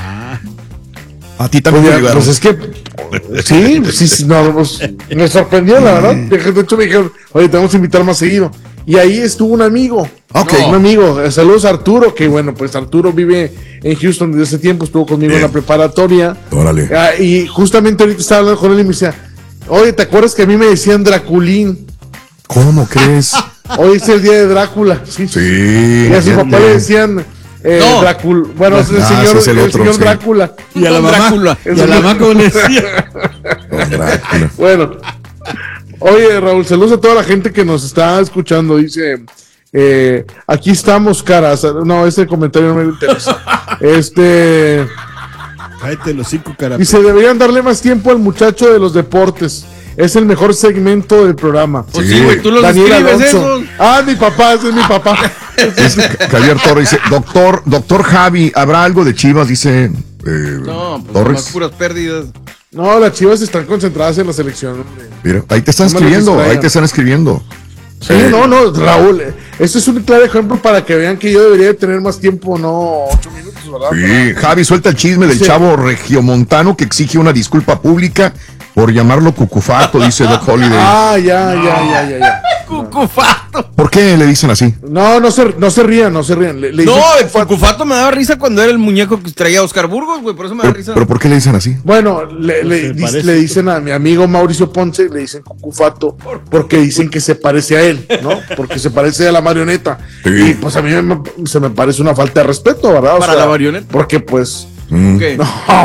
A ti también te Pues, ya, ayudaron. pues es que sí, sí, sí, no, pues, me sorprendió, la verdad. De hecho, me dijeron, oye, te vamos a invitar más seguido. Y ahí estuvo un amigo. Ok. Un amigo. Eh, Saludos a Arturo, que bueno, pues Arturo vive en Houston desde hace tiempo, estuvo conmigo Bien. en la preparatoria. Órale. Ah, y justamente ahorita estaba hablando con él y me decía, oye, ¿te acuerdas que a mí me decían Draculín? ¿Cómo crees? Hoy es el día de Drácula. Sí. Sí. Y a su ya papá te- le decían eh, No. Drácula. Bueno, es el Ah, señor, ese es el el otro, señor sí. Drácula. Y a la Don mamá, Drácula. y a la mamá, como le decía. Don Drácula. Bueno, oye, Raúl, saludos a toda la gente que nos está escuchando. Dice, eh, aquí estamos, caras. No, ese comentario no me interesa. Este, Cállate los cinco caras. dice, deberían darle más tiempo al muchacho de los deportes. Es el mejor segmento del programa. Pues sí, güey, tú los Daniel escribes Alonso. esos. Ah, mi papá, ese es mi papá. Dice Javier Torres dice, doctor, doctor Javi, ¿habrá algo de Chivas? Dice eh, No, pues Torres. nomás puras pérdidas. No, las Chivas están concentradas en la selección. hombre. Mira, ahí te están No me lo escribiendo, distraigan. ahí te están escribiendo. Sí, Eh, no, no, Raúl, eh, eso es un claro ejemplo para que vean que yo debería de tener más tiempo, no ocho minutos, ¿verdad? Sí, Javi, suelta el chisme del Sí. chavo regiomontano que exige una disculpa pública por llamarlo cucufato, dice Doc Holiday. Ah, ya, ya, ya, ya, ya. Cucufato. ¿Por qué le dicen así? No, no se, no se rían, no se rían. Le, le No, dicen- el Cucufato me daba risa cuando era el muñeco que traía Oscar Burgos, güey, por eso me da Pero, risa. pero ¿por qué le dicen así? Bueno, le, le, Se dic- parece. le dicen a mi amigo Mauricio Ponce, le dicen cucufato, porque dicen que se parece a él, ¿no? Porque se parece a la marioneta. Sí. Y pues a mí me- se me parece una falta de respeto, ¿verdad? O ¿Para la marioneta? Porque pues... Mm. ¿Qué?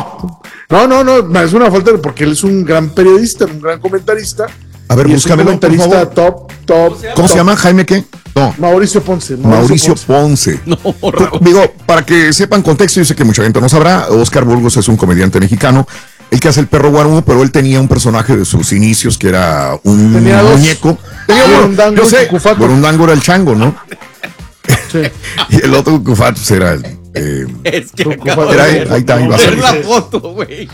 No, no, no, no, es una falta de, porque él es un gran periodista, un gran comentarista. A ver, y es un búscamelo, por comentarista favor. top, top. ¿Cómo se top. llama? ¿Jaime qué? No, Mauricio Ponce. Mauricio Ponce. No, Raúl. Digo, para que sepan contexto, yo sé que mucha gente no sabrá, Oscar Burgos es un comediante mexicano, el que hace el perro guarumo, pero él tenía un personaje de sus inicios que era un Tenía dos. muñeco. Tenía uno, Burundango yo y sé, Cucufato. Burundango era el chango, ¿no? Sí. Y el otro Cucufato pues, era el, eh, Es que Cucufato. acabo Era de ahí, ahí está, ahí va a ver salir. la foto, güey.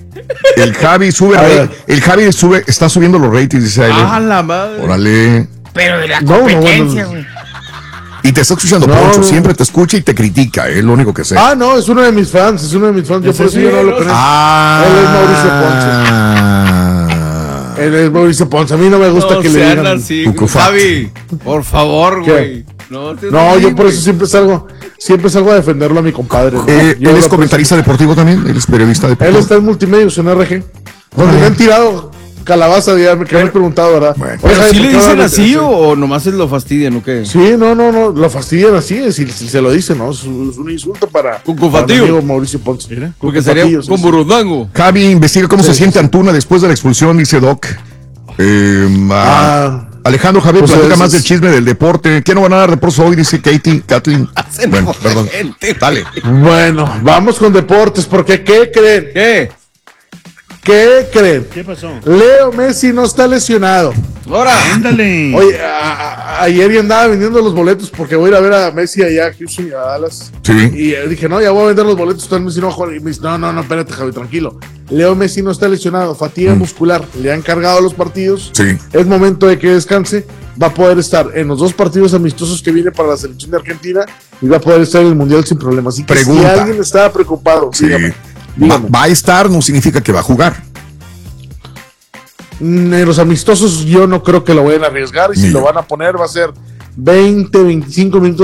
el Javi sube, A rate- ver. el Javi sube, está subiendo los ratings, dice Ah, él. la madre. Órale. Pero de la No, no, competencia, bueno. güey. Y te está escuchando No, Poncho, no. siempre te escucha y te critica, es lo único que sé. Ah, no, es uno de mis fans, es uno de mis fans. Yo Ese por eso sí, yo no lo no, conozco. Ah. Él es Mauricio Ponce. Él es Mauricio Ponce. A mí no me gusta No que le sean digan. así. Cucufato. Javi, por favor, ¿Qué? güey. No, seas No, así, yo por güey. eso siempre salgo, siempre salgo a defenderlo a mi compadre. ¿no? Eh, Yo él lo es aprecio. comentarista deportivo también, él es periodista Él deportivo. está en Multimedios, en R G. Donde Órale. me han tirado calabaza, ya me, que me han preguntado, ¿verdad? Bueno. Oye, ¿Pero Javi, sí ¿por le qué dicen hablan de- así o, o nomás es lo fastidian o qué? Sí, no, no, no, lo fastidian así, si, si se lo dicen, ¿no? Es un, es un insulto para, para mi Cucufatillo. amigo Mauricio Ponce. Porque sería Cucufatillo, sí, con sí. burundango. Javi investiga cómo se Sí, siente sí. Antuna después de la expulsión, dice Doc. Eh, ah, Ah, Alejandro Javier pues platica es- más del chisme del deporte. ¿Qué no van a dar deportes hoy? Dice Katie, Kathleen. Hacen Bueno, joder perdón. gente. Dale. bueno, vamos con deportes, porque ¿qué creen? ¿Qué? ¿Qué creen? ¿Qué pasó? Leo Messi no está lesionado. Ahora, ándale. Oye, a, a, ayer ya andaba vendiendo los boletos porque voy a ir a ver a Messi allá a Houston y a Dallas. Sí. Y eh, dije, no, ya voy a vender los boletos. Todo el Messi no va a jugar. Y me dice, no, no, no, espérate, Javi, tranquilo. Leo Messi no está lesionado, fatiga mm. muscular. Le han cargado los partidos. Sí. Es momento de que descanse. Va a poder estar en los dos partidos amistosos que viene para la selección de Argentina y va a poder estar en el Mundial sin problemas. Así que Pregunta. si alguien estaba preocupado, sí. dígame, dígame. Va, va a estar, no significa que va a jugar. En los amistosos yo no creo que lo vayan a arriesgar y si Mira. lo van a poner va a ser veinte, veinticinco minutos